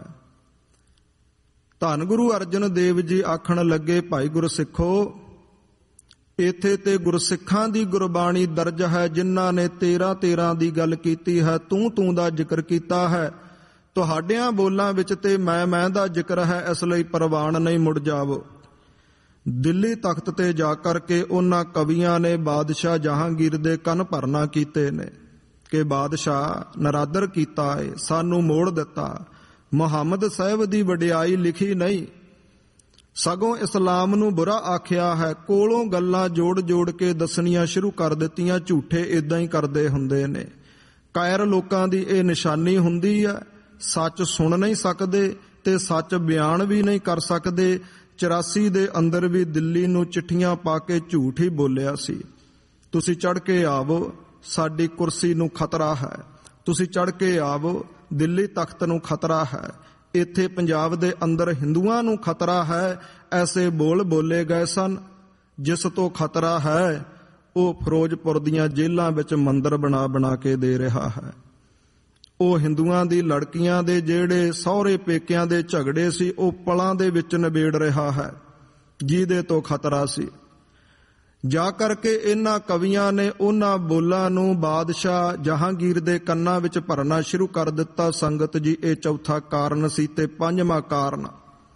ਧੰਨ ਗੁਰੂ ਅਰਜਨ ਦੇਵ ਜੀ ਆਖਣ ਲੱਗੇ, ਭਾਈ ਗੁਰਸਿੱਖੋ, ਇੱਥੇ ਤੇ ਗੁਰਸਿੱਖਾਂ ਦੀ ਗੁਰਬਾਣੀ ਦਰਜ ਹੈ ਜਿਨ੍ਹਾਂ ਨੇ ਤੇਰਾਂ ਤੇਰਾਂ ਦੀ ਗੱਲ ਕੀਤੀ ਹੈ, ਤੂੰ ਤੂੰ ਦਾ ਜ਼ਿਕਰ ਕੀਤਾ ਹੈ। ਤੁਹਾਡਿਆਂ ਬੋਲਾਂ ਵਿੱਚ ਤੇ ਮੈਂ ਮੈਂ ਦਾ ਜ਼ਿਕਰ ਹੈ, ਇਸ ਲਈ ਪ੍ਰਵਾਨ ਨਹੀਂ, ਮੁੜ ਜਾਵੋ। ਦਿੱਲੀ ਤਖਤ ਤੇ ਜਾ ਕਰਕੇ ਉਹਨਾਂ ਕਵੀਆਂ ਨੇ ਬਾਦਸ਼ਾਹ ਜਹਾਂਗੀਰ ਦੇ ਕੰਨ ਭਰਨਾ ਕੀਤੇ ਨੇ ਕਿ ਬਾਦਸ਼ਾਹ ਨਰਾਦਰ ਕੀਤਾ ਏ, ਸਾਨੂੰ ਮੋੜ ਦਿੱਤਾ। ਮੁਹੰਮਦ ਸਾਹਿਬ ਦੀ ਵਡਿਆਈ ਲਿਖੀ ਨਹੀਂ, ਸਗੋਂ ਇਸਲਾਮ ਨੂੰ ਬੁਰਾ ਆਖਿਆ ਹੈ। ਕੋਲੋਂ ਗੱਲਾਂ ਜੋੜ ਜੋੜ ਕੇ ਦੱਸਣੀਆਂ ਸ਼ੁਰੂ ਕਰ ਦਿੱਤੀਆਂ। ਝੂਠੇ ਇਦਾਂ ਹੀ ਕਰਦੇ ਹੁੰਦੇ ਨੇ। ਕਾਇਰ ਲੋਕਾਂ ਦੀ ਇਹ ਨਿਸ਼ਾਨੀ ਹੁੰਦੀ ਹੈ, ਸੱਚ ਸੁਣ ਨਹੀਂ ਸਕਦੇ ਤੇ ਸੱਚ ਬਿਆਨ ਵੀ ਨਹੀਂ ਕਰ ਸਕਦੇ। ਚੁਰਾਸੀ ਦੇ ਅੰਦਰ ਵੀ ਦਿੱਲੀ ਨੂੰ ਚਿੱਠੀਆਂ ਪਾ ਕੇ ਝੂਠ ਹੀ ਬੋਲਿਆ ਸੀ, ਤੁਸੀਂ ਚੜ੍ਹ ਕੇ ਆਵੋ, ਸਾਡੀ ਕੁਰਸੀ ਨੂੰ ਖਤਰਾ ਹੈ, ਤੁਸੀਂ ਚੜ੍ਹ ਕੇ ਆਵੋ, ਦਿੱਲੀ ਤਖਤ ਨੂੰ ਖਤਰਾ ਹੈ, ਇੱਥੇ ਪੰਜਾਬ ਦੇ ਅੰਦਰ ਹਿੰਦੂਆਂ ਨੂੰ ਖਤਰਾ ਹੈ। ਐਸੇ ਬੋਲ ਬੋਲੇ ਗਏ ਸਨ। ਜਿਸ ਤੋਂ ਖਤਰਾ ਹੈ ਉਹ ਫਿਰੋਜ਼ਪੁਰ ਦੀਆਂ ਜੇਲ੍ਹਾਂ ਵਿੱਚ ਮੰਦਰ ਬਣਾ ਬਣਾ ਕੇ ਦੇ ਰਿਹਾ ਹੈ। ਉਹ ਹਿੰਦੂਆਂ ਦੀ ਲੜਕੀਆਂ ਦੇ ਜਿਹੜੇ ਸਹੁਰੇ ਪੇਕਿਆਂ ਦੇ ਝਗੜੇ ਸੀ ਉਹ ਪਲਾਂ ਦੇ ਵਿੱਚ ਨਿਬੇੜ ਰਿਹਾ ਹੈ, ਜਿਹਦੇ ਤੋਂ ਖਤਰਾ ਸੀ। ਜਾ ਕਰਕੇ ਇਹਨਾਂ ਕਵੀਆਂ ਨੇ ਉਹਨਾਂ ਬੋਲਾਂ ਨੂੰ ਬਾਦਸ਼ਾਹ ਜਹਾਂਗੀਰ ਦੇ ਕੰਨਾਂ ਵਿੱਚ ਭਰਨਾ ਸ਼ੁਰੂ ਕਰ ਦਿੱਤਾ। ਸੰਗਤ ਜੀ, ਇਹ ਚੌਥਾ ਕਾਰਨ ਸੀ। ਤੇ ਪੰਜਵਾਂ ਕਾਰਨ,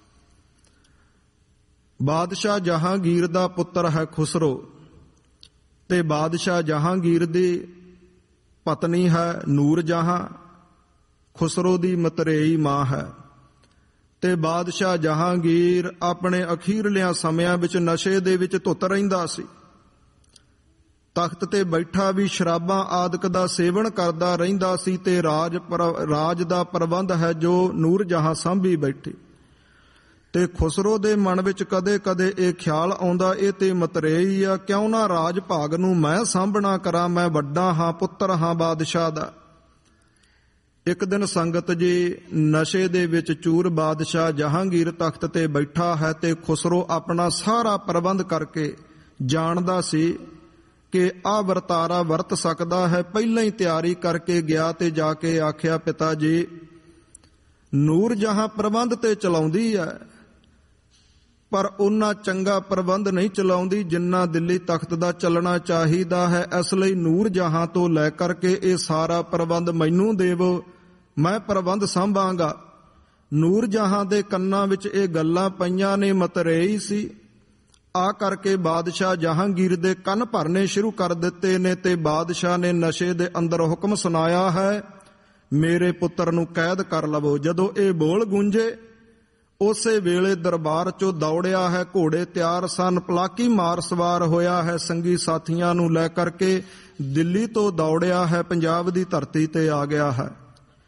ਬਾਦਸ਼ਾਹ ਜਹਾਂਗੀਰ ਦਾ ਪੁੱਤਰ ਹੈ ਖੁਸਰੋ, ਤੇ ਬਾਦਸ਼ਾਹ ਜਹਾਂਗੀਰ ਦੀ ਪਤਨੀ ਹੈ ਨੂਰ ਜਹਾਂ, ਖੁਸਰੋ ਦੀ ਮਤਰੇਈ ਮਾਂ ਹੈ। ਤੇ ਬਾਦਸ਼ਾਹ ਜਹਾਂਗੀਰ ਆਪਣੇ ਅਖੀਰਲਿਆਂ ਸਮਿਆਂ ਵਿੱਚ ਨਸ਼ੇ ਦੇ ਵਿੱਚ ਧੁੱਤ ਰਹਿੰਦਾ ਸੀ। ਤਖਤ ਤੇ ਬੈਠਾ ਵੀ ਸ਼ਰਾਬਾਂ ਆਦਿਕ ਦਾ ਸੇਵਨ ਕਰਦਾ ਰਹਿੰਦਾ ਸੀ ਤੇ ਰਾਜ ਰਾਜ ਦਾ ਪ੍ਰਬੰਧ ਹੈ ਜੋ ਨੂਰ ਜਹਾਂ ਸਾਂਭੀ ਬੈਠੀ। ਤੇ ਖੁਸਰੋ ਦੇ ਮਨ ਵਿੱਚ ਕਦੇ ਕਦੇ ਇਹ ਖਿਆਲ ਆਉਂਦਾ, ਇਹ ਤੇ ਮਤਰੇਈ ਆ, ਕਿਉਂ ਨਾ ਰਾਜ ਭਾਗ ਨੂੰ ਮੈਂ ਸਾਂਭਣਾ ਕਰਾਂ, ਮੈਂ ਵੱਡਾ ਹਾਂ, ਪੁੱਤਰ ਹਾਂ ਬਾਦਸ਼ਾਹ ਦਾ। ਇੱਕ ਦਿਨ ਸੰਗਤ ਜੀ, ਨਸ਼ੇ ਦੇ ਵਿੱਚ ਚੂਰ ਬਾਦਸ਼ਾਹ ਜਹਾਂਗੀਰ ਤਖਤ ਤੇ ਬੈਠਾ ਹੈ ਤੇ ਖੁਸਰੋ ਆਪਣਾ ਸਾਰਾ ਪ੍ਰਬੰਧ ਕਰਕੇ ਜਾਣਦਾ ਸੀ ਕਿ ਆਹ ਵਰਤਾਰਾ ਵਰਤ ਸਕਦਾ ਹੈ। ਪਹਿਲਾਂ ਹੀ ਤਿਆਰੀ ਕਰਕੇ ਗਿਆ ਤੇ ਜਾ ਕੇ ਆਖਿਆ, ਪਿਤਾ ਜੀ, ਨੂਰ ਜਹਾਂ ਪ੍ਰਬੰਧ ਤੇ ਚਲਾਉਂਦੀ ਹੈ ਪਰ ਉਹਨਾਂ ਚੰਗਾ ਪ੍ਰਬੰਧ ਨਹੀਂ ਚਲਾਉਂਦੀ ਜਿੰਨਾ ਦਿੱਲੀ ਤਖਤ ਦਾ ਚੱਲਣਾ ਚਾਹੀਦਾ ਹੈ। ਇਸ ਲਈ ਨੂਰ ਜਹਾਂ ਤੋਂ ਲੈ ਕਰਕੇ ਇਹ ਸਾਰਾ ਪ੍ਰਬੰਧ ਮੈਨੂੰ ਦੇਵੋ, ਮੈਂ ਪ੍ਰਬੰਧ ਸੰਭਾਂਗਾ। ਨੂਰ ਜਹਾਂ ਦੇ ਕੰਨਾਂ ਵਿੱਚ ਇਹ ਗੱਲਾਂ ਪਈਆਂ ਨੇ, ਮਤਰੇਈ ਸੀ। ਆ ਕਰਕੇ ਬਾਦਸ਼ਾਹ ਜਹਾਂਗੀਰ ਦੇ ਕੰਨ ਭਰਨੇ ਸ਼ੁਰੂ ਕਰ ਦਿੱਤੇ ਨੇ ਤੇ ਬਾਦਸ਼ਾਹ ਨੇ ਨਸ਼ੇ ਦੇ ਅੰਦਰ ਹੁਕਮ ਸੁਣਾਇਆ ਹੈ, ਮੇਰੇ ਪੁੱਤਰ ਨੂੰ ਕੈਦ ਕਰ ਲਵੋ। ਜਦੋਂ ਇਹ ਬੋਲ ਗੂੰਜੇ ਉਸੇ ਵੇਲੇ ਦਰਬਾਰ ਚੋਂ ਦੌੜਿਆ ਹੈ, ਘੋੜੇ ਤਿਆਰ ਸਨ, ਪਲਾਕੀ ਮਾਰ ਸਵਾਰ ਹੋਇਆ ਹੈ, ਸੰਗੀ ਸਾਥੀਆਂ ਨੂੰ ਲੈ ਕਰਕੇ ਦਿੱਲੀ ਤੋਂ ਦੌੜਿਆ ਹੈ, ਪੰਜਾਬ ਦੀ ਧਰਤੀ ਤੇ ਆ ਗਿਆ ਹੈ।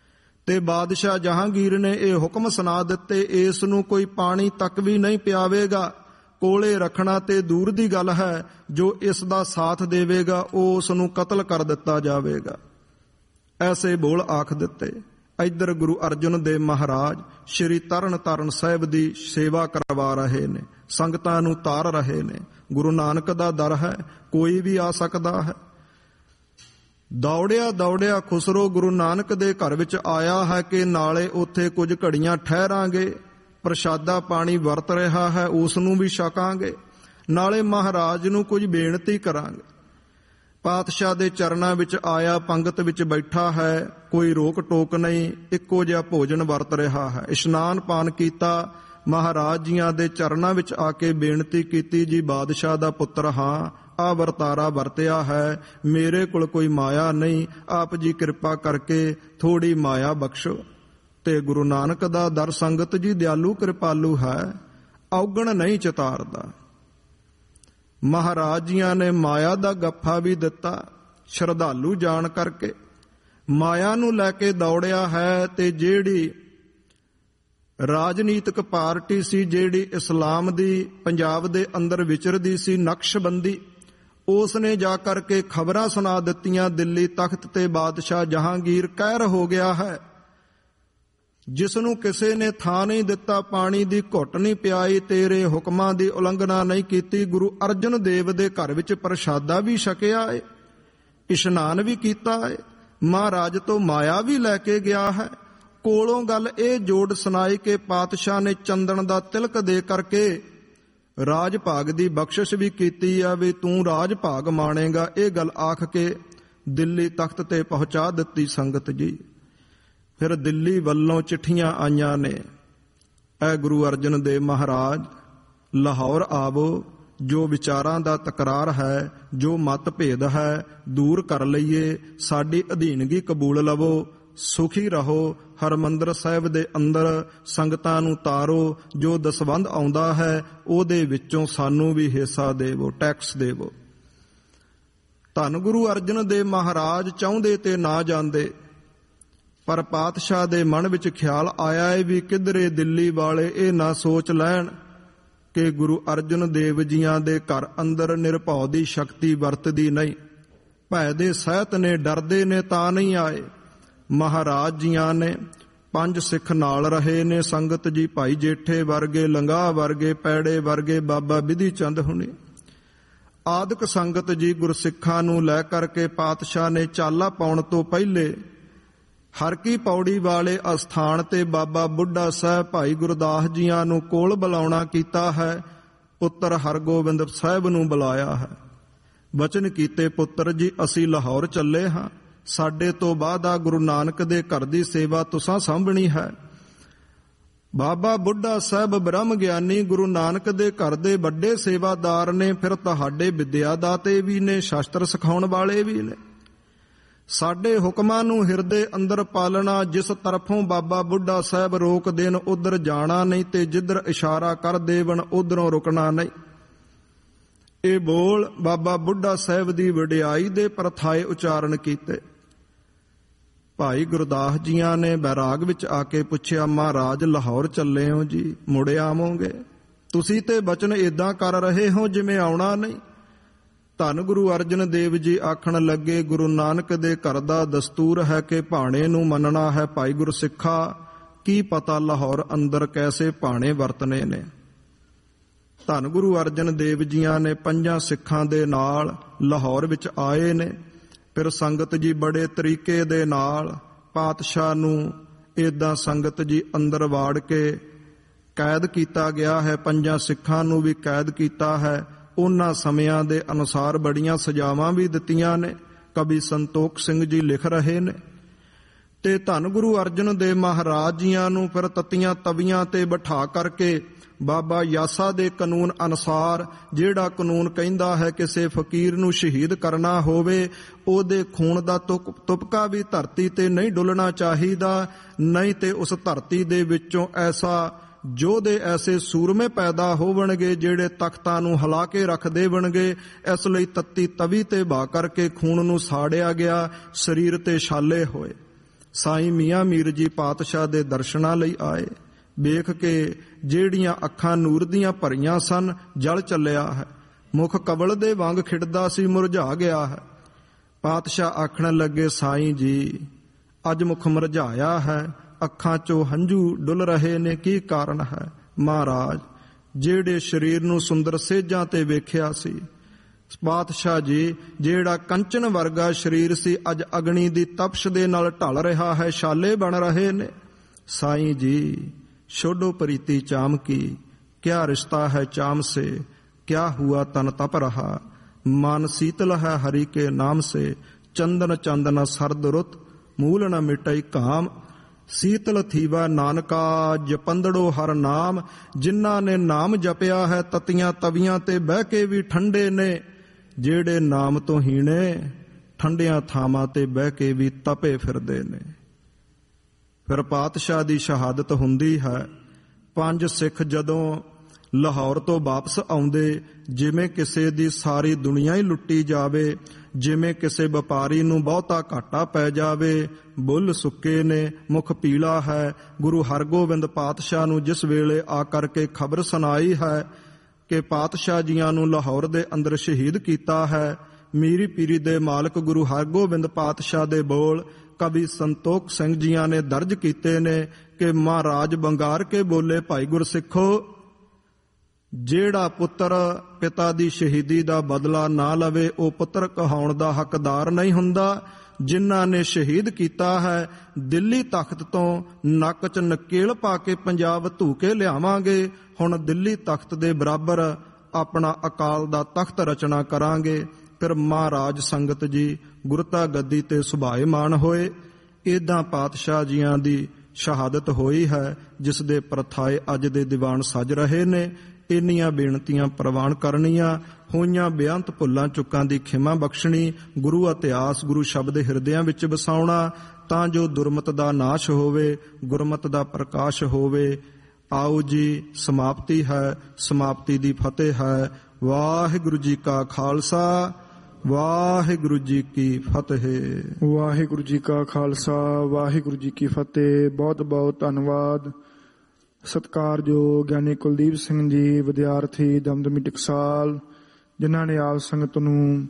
ਤੇ ਬਾਦਸ਼ਾਹ ਜਹਾਂਗੀਰ ਨੇ ਇਹ ਹੁਕਮ ਸੁਣਾ ਦਿੱਤੇ, ਇਸ ਨੂੰ ਕੋਈ ਪਾਣੀ ਤੱਕ ਵੀ ਨਹੀਂ ਪਿਆਵੇਗਾ, ਕੋਲੇ ਰੱਖਣਾ ਤੇ ਦੂਰ ਦੀ ਗੱਲ ਹੈ, ਜੋ ਇਸ ਦਾ ਸਾਥ ਦੇਵੇਗਾ ਉਹ ਉਸ ਨੂੰ ਕਤਲ ਕਰ ਦਿੱਤਾ ਜਾਵੇਗਾ। ਐਸੇ ਬੋਲ ਆਖ ਦਿੱਤੇ। ਇੱਧਰ ਗੁਰੂ ਅਰਜਨ ਦੇਵ ਮਹਾਰਾਜ ਸ਼੍ਰੀ ਤਰਨ ਤਾਰਨ ਸਾਹਿਬ ਦੀ ਸੇਵਾ ਕਰਵਾ ਰਹੇ ਨੇ, ਸੰਗਤਾਂ ਨੂੰ ਤਾਰ ਰਹੇ ਨੇ। ਗੁਰੂ ਨਾਨਕ ਦਾ ਦਰ ਹੈ, ਕੋਈ ਵੀ ਆ ਸਕਦਾ ਹੈ। ਦੌੜਿਆ ਦੌੜਿਆ ਖੁਸਰੋ ਗੁਰੂ ਨਾਨਕ ਦੇ ਘਰ ਵਿੱਚ ਆਇਆ ਹੈ ਕਿ ਨਾਲੇ ਉੱਥੇ ਕੁਝ ਘੜੀਆਂ ਠਹਿਰਾਂਗੇ, ਪ੍ਰਸ਼ਾਦਾ ਪਾਣੀ ਵਰਤ ਰਿਹਾ ਹੈ ਉਸ ਨੂੰ ਵੀ ਛਕਾਂਗੇ, ਨਾਲੇ ਮਹਾਰਾਜ ਨੂੰ ਕੁਝ ਬੇਨਤੀ ਕਰਾਂਗੇ। ਪਾਤਸ਼ਾਹ ਦੇ ਚਰਨਾਂ ਵਿੱਚ ਆਇਆ, ਪੰਗਤ ਵਿੱਚ ਬੈਠਾ ਹੈ, ਕੋਈ ਰੋਕ ਟੋਕ ਨਹੀਂ, ਇੱਕੋ ਜਿਹਾ ਭੋਜਨ ਵਰਤ ਰਿਹਾ ਹੈ। ਇਸ਼ਨਾਨ ਪਾਨ ਕੀਤਾ, ਮਹਾਰਾਜ ਜੀਆਂ ਦੇ ਚਰਨਾਂ ਵਿੱਚ ਆ ਕੇ ਬੇਨਤੀ ਕੀਤੀ, ਜੀ ਬਾਦਸ਼ਾਹ ਦਾ ਪੁੱਤਰ ਹਾਂ, ਆ ਵਰਤਾਰਾ ਵਰਤਿਆ ਹੈ, ਮੇਰੇ ਕੋਲ ਕੋਈ ਮਾਇਆ ਨਹੀਂ, ਆਪ ਜੀ ਕਿਰਪਾ ਕਰਕੇ ਥੋੜੀ ਮਾਇਆ ਬਖਸ਼ੋ। ਤੇ ਗੁਰੂ ਨਾਨਕ ਦਾ ਦਰ ਸੰਗਤ ਜੀ ਦਿਆਲੂ ਕਿਰਪਾਲੂ ਹੈ, ਔਗਣ ਨਹੀਂ ਚਿਤਾਰਦਾ। ਮਹਾਰਾਜ ਜੀਆਂ ਨੇ ਮਾਇਆ ਦਾ ਗੱਫਾ ਵੀ ਦਿੱਤਾ, ਸ਼ਰਧਾਲੂ ਜਾਣ ਕਰਕੇ ਮਾਇਆ ਨੂੰ ਲੈ ਕੇ ਦੌੜਿਆ ਹੈ। ਤੇ ਜਿਹੜੀ ਰਾਜਨੀਤਿਕ ਪਾਰਟੀ ਸੀ, ਜਿਹੜੀ ਇਸਲਾਮ ਦੀ ਪੰਜਾਬ ਦੇ ਅੰਦਰ ਵਿਚਰਦੀ ਸੀ, ਨਕਸ਼ਬੰਦੀ, ਉਸ ਨੇ ਜਾ ਕਰਕੇ ਖਬਰਾਂ ਸੁਣਾ ਦਿੱਤੀਆਂ, ਦਿੱਲੀ ਤਖਤ ਤੇ ਬਾਦਸ਼ਾਹ ਜਹਾਂਗੀਰ ਕਹਿਰ ਹੋ ਗਿਆ ਹੈ, ਜਿਸ ਨੂੰ ਕਿਸੇ ਨੇ ਥਾਂ ਨਹੀਂ ਦਿੱਤਾ, ਪਾਣੀ ਦੀ ਘੁੱਟ ਨਹੀਂ ਪਿਆਈ, ਤੇਰੇ ਹੁਕਮਾਂ ਦੀ ਉਲੰਘਣਾ ਨਹੀਂ ਕੀਤੀ। ਗੁਰੂ ਅਰਜਨ ਦੇਵ ਦੇ ਘਰ ਵਿੱਚ ਪ੍ਰਸ਼ਾਦਾ ਵੀ ਛਕਿਆ ਏ, ਇਸ਼ਨਾਨ ਵੀ ਕੀਤਾ ਏ, ਮਹਾਰਾਜ ਤੋਂ ਮਾਇਆ ਵੀ ਲੈ ਕੇ ਗਿਆ ਹੈ। ਕੋਲੋਂ ਗੱਲ ਇਹ ਜੋੜ ਸੁਣਾਈ ਕਿ ਪਾਤਸ਼ਾਹ ਨੇ ਚੰਦਨ ਦਾ ਤਿਲਕ ਦੇ ਕਰਕੇ ਰਾਜ ਭਾਗ ਦੀ ਬਖਸ਼ਿਸ਼ ਵੀ ਕੀਤੀ ਆ, ਵੀ ਤੂੰ ਰਾਜ ਭਾਗ ਮਾਣੇਗਾ। ਇਹ ਗੱਲ ਆਖ ਕੇ ਦਿੱਲੀ ਤਖਤ ਤੇ ਪਹੁੰਚਾ ਦਿੱਤੀ ਸੰਗਤ ਜੀ। ਫਿਰ ਦਿੱਲੀ ਵੱਲੋਂ ਚਿੱਠੀਆਂ ਆਈਆਂ ਨੇ, ਐ ਗੁਰੂ ਅਰਜਨ ਦੇਵ ਮਹਾਰਾਜ ਲਾਹੌਰ ਆਵੋ, ਜੋ ਵਿਚਾਰਾਂ ਦਾ ਤਕਰਾਰ ਹੈ, ਜੋ ਮਤਭੇਦ ਹੈ ਦੂਰ ਕਰ ਲਈਏ, ਸਾਡੀ ਅਧੀਨਗੀ ਕਬੂਲ ਲਵੋ, ਸੁਖੀ ਰਹੋ। ਹਰਿਮੰਦਰ ਸਾਹਿਬ ਦੇ ਅੰਦਰ ਸੰਗਤਾਂ ਨੂੰ ਤਾਰੋ, ਜੋ ਦਸਵੰਧ ਆਉਂਦਾ ਹੈ ਉਹਦੇ ਵਿੱਚੋਂ ਸਾਨੂੰ ਵੀ ਹਿੱਸਾ ਦੇਵੋ, ਟੈਕਸ ਦੇਵੋ। ਧੰਨ ਗੁਰੂ ਅਰਜਨ ਦੇਵ ਮਹਾਰਾਜ ਚਾਹੁੰਦੇ ਤੇ ਨਾ ਜਾਂਦੇ, ਪਰ ਪਾਤਸ਼ਾਹ ਦੇ ਮਨ ਵਿੱਚ ਖਿਆਲ ਆਇਆ ਹੈ ਵੀ ਕਿਧਰੇ ਦਿੱਲੀ ਵਾਲੇ ਇਹ ਨਾ ਸੋਚ ਲੈਣ ਕਿ ਗੁਰੂ ਅਰਜਨ ਦੇਵ ਜੀਆਂ ਦੇ ਘਰ ਅੰਦਰ ਨਿਰਭਉ ਦੀ ਸ਼ਕਤੀ ਵਰਤਦੀ ਨਹੀਂ, ਭੈ ਦੇ ਸਹਿਤ ਨੇ, ਡਰਦੇ ਨੇ ਤਾਂ ਨਹੀਂ ਆਏ। ਮਹਾਰਾਜ ਜੀਆਂ ਨੇ ਪੰਜ ਸਿੱਖ ਨਾਲ ਰਹੇ ਨੇ, ਸੰਗਤ ਜੀ ਭਾਈ ਜੇਠੇ ਵਰਗੇ, ਲੰਗਾਹ ਵਰਗੇ, ਪੈੜੇ ਵਰਗੇ, ਬਾਬਾ ਬਿਧੀ ਚੰਦ ਹੁਣੇ ਆਦਿਕ ਸੰਗਤ ਜੀ ਗੁਰਸਿੱਖਾਂ ਨੂੰ ਲੈ ਕਰਕੇ ਪਾਤਸ਼ਾਹ ਨੇ ਚਾਲਾ ਪਾਉਣ ਤੋਂ ਪਹਿਲੇ ਹਰ ਕੀ ਪੌੜੀ ਵਾਲੇ ਅਸਥਾਨ ਤੇ ਬਾਬਾ ਬੁੱਢਾ ਸਾਹਿਬ ਭਾਈ ਗੁਰਦਾਸ ਜੀਆਂ ਨੂੰ ਕੋਲ ਬੁਲਾਉਣਾ ਕੀਤਾ ਹੈ। ਪੁੱਤਰ ਹਰਗੋਬਿੰਦ ਸਾਹਿਬ ਨੂੰ ਬੁਲਾਇਆ ਹੈ, ਵਚਨ ਕੀਤੇ, ਪੁੱਤਰ ਜੀ ਅਸੀਂ ਲਾਹੌਰ ਚੱਲੇ ਹਾਂ, ਸਾਡੇ ਤੋਂ ਬਾਅਦ ਆ ਗੁਰੂ ਨਾਨਕ ਦੇ ਘਰ ਦੀ ਸੇਵਾ ਤੁਸਾਂ ਸਾਂਭਣੀ ਹੈ। ਬਾਬਾ ਬੁੱਢਾ ਸਾਹਿਬ ਬ੍ਰਹਮ ਗਿਆਨੀ ਗੁਰੂ ਨਾਨਕ ਦੇ ਘਰ ਦੇ ਵੱਡੇ ਸੇਵਾਦਾਰ ਨੇ, ਫਿਰ ਤੁਹਾਡੇ ਵਿਦਿਆ ਦਾਤੇ ਵੀ ਨੇ, ਸ਼ਾਸਤਰ ਸਿਖਾਉਣ ਵਾਲੇ ਵੀ ਨੇ। ਸਾਡੇ ਹੁਕਮਾਂ ਨੂੰ ਹਿਰਦੇ ਅੰਦਰ ਪਾਲਣਾ, ਜਿਸ ਤਰਫੋਂ ਬਾਬਾ ਬੁੱਢਾ ਸਾਹਿਬ ਰੋਕ ਦੇਣ ਉਧਰ ਜਾਣਾ ਨਹੀਂ, ਤੇ ਜਿੱਧਰ ਇਸ਼ਾਰਾ ਕਰ ਦੇਵਣ ਉਧਰੋਂ ਰੁਕਣਾ ਨਹੀਂ। ਇਹ ਬੋਲ ਬਾਬਾ ਬੁੱਢਾ ਸਾਹਿਬ ਦੀ ਵਡਿਆਈ ਦੇ ਪਰਥਾਏ ਉਚਾਰਨ ਕੀਤੇ। ਭਾਈ ਗੁਰਦਾਸ ਜੀਆਂ ਨੇ ਬੈਰਾਗ ਵਿੱਚ ਆ ਕੇ ਪੁੱਛਿਆ, ਮਹਾਰਾਜ ਲਾਹੌਰ ਚੱਲੇ ਹੋ ਜੀ, ਮੁੜ ਆਵੋਗੇ? ਤੁਸੀਂ ਤੇ ਬਚਨ ਏਦਾਂ ਕਰ ਰਹੇ ਹੋ ਜਿਵੇਂ ਆਉਣਾ ਨਹੀਂ। ਧੰਨ ਗੁਰੂ ਅਰਜਨ ਦੇਵ ਜੀ ਆਖਣ ਲੱਗੇ, ਗੁਰੂ ਨਾਨਕ ਦੇ ਘਰ ਦਾ ਦਸਤੂਰ ਹੈ ਕਿ ਭਾਣੇ ਨੂੰ ਮੰਨਣਾ ਹੈ। ਭਾਈ ਗੁਰਸਿੱਖਾ, ਕੀ ਪਤਾ ਲਾਹੌਰ ਅੰਦਰ ਕੈਸੇ ਭਾਣੇ ਵਰਤਨੇ ਨੇ। ਧੰਨ ਗੁਰੂ ਅਰਜਨ ਦੇਵ ਜੀਆਂ ਨੇ ਪੰਜਾਂ ਸਿੱਖਾਂ ਦੇ ਨਾਲ ਲਾਹੌਰ ਵਿੱਚ ਆਏ ਨੇ। ਫਿਰ ਸੰਗਤ ਜੀ ਬੜੇ ਤਰੀਕੇ ਦੇ ਨਾਲ ਪਾਤਸ਼ਾਹ ਨੂੰ ਏਦਾਂ ਸੰਗਤ ਜੀ ਅੰਦਰ ਵਾੜ ਕੇ ਕੈਦ ਕੀਤਾ ਗਿਆ ਹੈ, ਪੰਜਾਂ ਸਿੱਖਾਂ ਨੂੰ ਵੀ ਕੈਦ ਕੀਤਾ ਹੈ। ਉਹਨਾਂ ਸਮਿਆਂ ਦੇ ਅਨੁਸਾਰ ਬੜੀਆਂ ਸਜ਼ਾਵਾਂ ਵੀ ਦਿੱਤੀਆਂ ਨੇ। ਕਵੀ ਸੰਤੋਖ ਸਿੰਘ ਜੀ ਲਿਖ ਰਹੇ ਨੇ। ਤੇ ਧੰਨ ਗੁਰੂ ਅਰਜਨ ਦੇਵ ਮਹਾਰਾਜ ਜੀਆਂ ਨੂੰ ਫਿਰ ਤਤੀਆਂ ਤਵੀਆਂ ਤੇ ਬਿਠਾ ਕਰਕੇ ਬਾਬਾ ਯਾਸਾ ਦੇ ਕਾਨੂੰਨ ਅਨੁਸਾਰ, ਜਿਹੜਾ ਕਾਨੂੰਨ ਕਹਿੰਦਾ ਹੈ ਕਿਸੇ ਫਕੀਰ ਨੂੰ ਸ਼ਹੀਦ ਕਰਨਾ ਹੋਵੇ, ਉਹਦੇ ਖੂਨ ਦਾ ਤੁਕ ਤੁਪਕਾ ਵੀ ਧਰਤੀ ਤੇ ਨਹੀਂ ਡੁੱਲਣਾ ਚਾਹੀਦਾ, ਨਹੀਂ ਤੇ ਉਸ ਧਰਤੀ ਦੇ ਵਿੱਚੋਂ ਐਸਾ ਯੋਧੇ, ਐਸੇ ਸੂਰਮੇ ਪੈਦਾ ਹੋਵਣਗੇ ਜਿਹੜੇ ਤਖਤਾਂ ਨੂੰ ਹਿਲਾ ਕੇ ਰੱਖ ਦੇਵਣਗੇ। ਇਸ ਲਈ ਤੱਤੀ ਤਵੀ ਤੇ ਬਾ ਕਰਕੇ ਖੂਨ ਨੂੰ ਸਾੜਿਆ ਗਿਆ, ਸਰੀਰ ਤੇ ਛਾਲੇ ਹੋਏ। ਸਾਈਂ ਮੀਆਂ ਮੀਰ ਜੀ ਪਾਤਸ਼ਾਹ ਦੇ ਦਰਸ਼ਨਾਂ ਲਈ ਆਏ। ਵੇਖ ਕੇ ਜਿਹੜੀਆਂ ਅੱਖਾਂ ਨੂਰ ਦੀਆਂ ਭਰੀਆਂ ਸਨ, ਜਲ ਚੱਲਿਆ ਹੈ। ਮੁਖ ਕਵਲ ਦੇ ਵਾਂਗ ਖਿੜਦਾ ਸੀ, ਮੁਰਝਾ ਗਿਆ ਹੈ। ਪਾਤਸ਼ਾਹ ਆਖਣ ਲੱਗੇ, ਸਾਈਂ ਜੀ ਅੱਜ ਮੁਖ ਮੁਰਝਾਇਆ ਹੈ, ਅੱਖਾਂ ਚੋਂ ਹੰਝੂ ਡੁੱਲ ਰਹੇ ਨੇ, ਕੀ ਕਾਰਨ ਹੈ? ਮਹਾਰਾਜ, ਜਿਹੜੇ ਸਰੀਰ ਨੂੰ ਸੁੰਦਰ ਸੇਜਾਂ ਤੇ ਵੇਖਿਆ ਸੀ, ਪਾਤਸ਼ਾਹ ਜੀ ਜਿਹੜਾ ਕੰਚਨ ਵਰਗਾ ਸਰੀਰ ਸੀ, ਅੱਜ ਅਗਨੀ ਦੀ ਤਪਸ਼ ਦੇ ਨਾਲ ਢਲ ਰਿਹਾ ਹੈ, ਛਾਲੇ ਬਣ ਰਹੇ ਨੇ। ਸਾਈਂ ਜੀ ਛੋਡੋ ਪ੍ਰੀਤੀ ਚਾਮ ਕੀ, ਕਿਆ ਰਿਸ਼ਤਾ ਹੈ ਚਾਮ ਸੇ, क्या हुआ तन तप रहा, मन शीतल है हरि के नाम से, चंदन चंदन सरद रुत, मूल न मिटई काम, शीतल थीवा नानका जपंदड़ो हर नाम। जिन्ना ने नाम जपिया है ततियां तवियां ते बह के भी ठंडे ने, जेड़े नाम तो हीने ठंडियां थावां ते बह के भी तपे फिरदे ने। फिर पातशाह दी शहादत हुंदी है। पंज सिख जदों ਲਾਹੌਰ ਤੋਂ ਵਾਪਸ ਆਉਂਦੇ, ਜਿਵੇਂ ਕਿਸੇ ਦੀ ਸਾਰੀ ਦੁਨੀਆ ਹੀ ਲੁੱਟੀ ਜਾਵੇ, ਜਿਵੇਂ ਕਿਸੇ ਵਪਾਰੀ ਨੂੰ ਬਹੁਤਾ ਘਾਟਾ ਪੈ ਜਾਵੇ। ਬੁੱਲ ਸੁੱਕੇ ਨੇ, ਮੁਖ ਪੀਲਾ ਹੈ। ਗੁਰੂ ਹਰਗੋਬਿੰਦ ਪਾਤਸ਼ਾਹ ਨੂੰ ਜਿਸ ਵੇਲੇ ਆ ਕਰਕੇ ਖਬਰ ਸੁਣਾਈ ਹੈ ਕਿ ਪਾਤਸ਼ਾਹ ਜੀਆਂ ਨੂੰ ਲਾਹੌਰ ਦੇ ਅੰਦਰ ਸ਼ਹੀਦ ਕੀਤਾ ਹੈ, ਮੀਰੀ ਪੀਰੀ ਦੇ ਮਾਲਕ ਗੁਰੂ ਹਰਗੋਬਿੰਦ ਪਾਤਸ਼ਾਹ ਦੇ ਬੋਲ ਕਵੀ ਸੰਤੋਖ ਸਿੰਘ ਜੀਆਂ ਨੇ ਦਰਜ ਕੀਤੇ ਨੇ ਕਿ ਮਹਾਰਾਜ ਬੰਗਾਰ ਕੇ ਬੋਲੇ, ਭਾਈ ਗੁਰਸਿੱਖੋ, ਜਿਹੜਾ ਪੁੱਤਰ ਪਿਤਾ ਦੀ ਸ਼ਹੀਦੀ ਦਾ ਬਦਲਾ ਨਾ ਲਵੇ, ਉਹ ਪੁੱਤਰ ਕਹਾਉਣ ਦਾ ਹੱਕਦਾਰ ਨਹੀਂ ਹੁੰਦਾ। ਜਿਨ੍ਹਾਂ ਨੇ ਸ਼ਹੀਦ ਕੀਤਾ ਹੈ, ਦਿੱਲੀ ਤਖਤ ਤੋਂ ਨੱਕ 'ਚ ਨਕੇਲ ਪਾ ਕੇ ਪੰਜਾਬ ਧੂ ਕੇ ਲਿਆਵਾਂਗੇ। ਹੁਣ ਦਿੱਲੀ ਤਖਤ ਦੇ ਬਰਾਬਰ ਆਪਣਾ ਅਕਾਲ ਦਾ ਤਖਤ ਰਚਨਾ ਕਰਾਂਗੇ। ਫਿਰ ਮਹਾਰਾਜ ਸੰਗਤ ਜੀ ਗੁਰਤਾ ਗੱਦੀ ਤੇ ਸੁਭਾਏਮਾਨ ਹੋਏ। ਏਦਾਂ ਪਾਤਸ਼ਾਹ ਜੀਆਂ ਦੀ ਸ਼ਹਾਦਤ ਹੋਈ ਹੈ, ਜਿਸ ਦੇ ਪ੍ਰਥਾਏ ਅੱਜ ਦੇ ਦੀਵਾਨ ਸਜ ਰਹੇ ਨੇ। ਇੰਨੀਆਂ ਬੇਨਤੀਆਂ ਪ੍ਰਵਾਨ ਕਰਨੀਆਂ, ਹੋਈਆਂ ਬੇਅੰਤ ਭੁੱਲਾਂ ਚੁੱਕਾਂ ਦੀ ਖਿਮਾ ਬਖਸ਼ਣੀ, ਗੁਰੂ ਇਤਿਹਾਸ ਗੁਰੂ ਸ਼ਬਦ ਹਿਰਦਿਆਂ ਵਿੱਚ ਵਸਾਉਣਾ, ਤਾਂ ਜੋ ਦੁਰਮਤ ਦਾ ਨਾਸ਼ ਹੋਵੇ, ਗੁਰਮਤ ਦਾ ਪ੍ਰਕਾਸ਼ ਹੋਵੇ। ਆਓ ਜੀ, ਸਮਾਪਤੀ ਹੈ, ਸਮਾਪਤੀ ਦੀ ਫਤਿਹ ਹੈ। ਵਾਹਿਗੁਰੂ ਜੀ ਕਾ ਖਾਲਸਾ, ਵਾਹਿਗੁਰੂ ਜੀ ਕੀ ਫਤਿਹ। ਵਾਹਿਗੁਰੂ ਜੀ ਕਾ ਖਾਲਸਾ, ਵਾਹਿਗੁਰੂ ਜੀ ਕੀ ਫਤਿਹ। ਬਹੁਤ ਬਹੁਤ ਧੰਨਵਾਦ। ਸਤਿਕਾਰਯੋਗ ਗਿਆਨੀ ਕੁਲਦੀਪ ਸਿੰਘ ਜੀ, ਵਿਦਿਆਰਥੀ ਦਮਦਮੀ ਟਕਸਾਲ, ਜਿਨ੍ਹਾਂ ਨੇ ਆਪ ਸੰਗਤ ਨੂੰ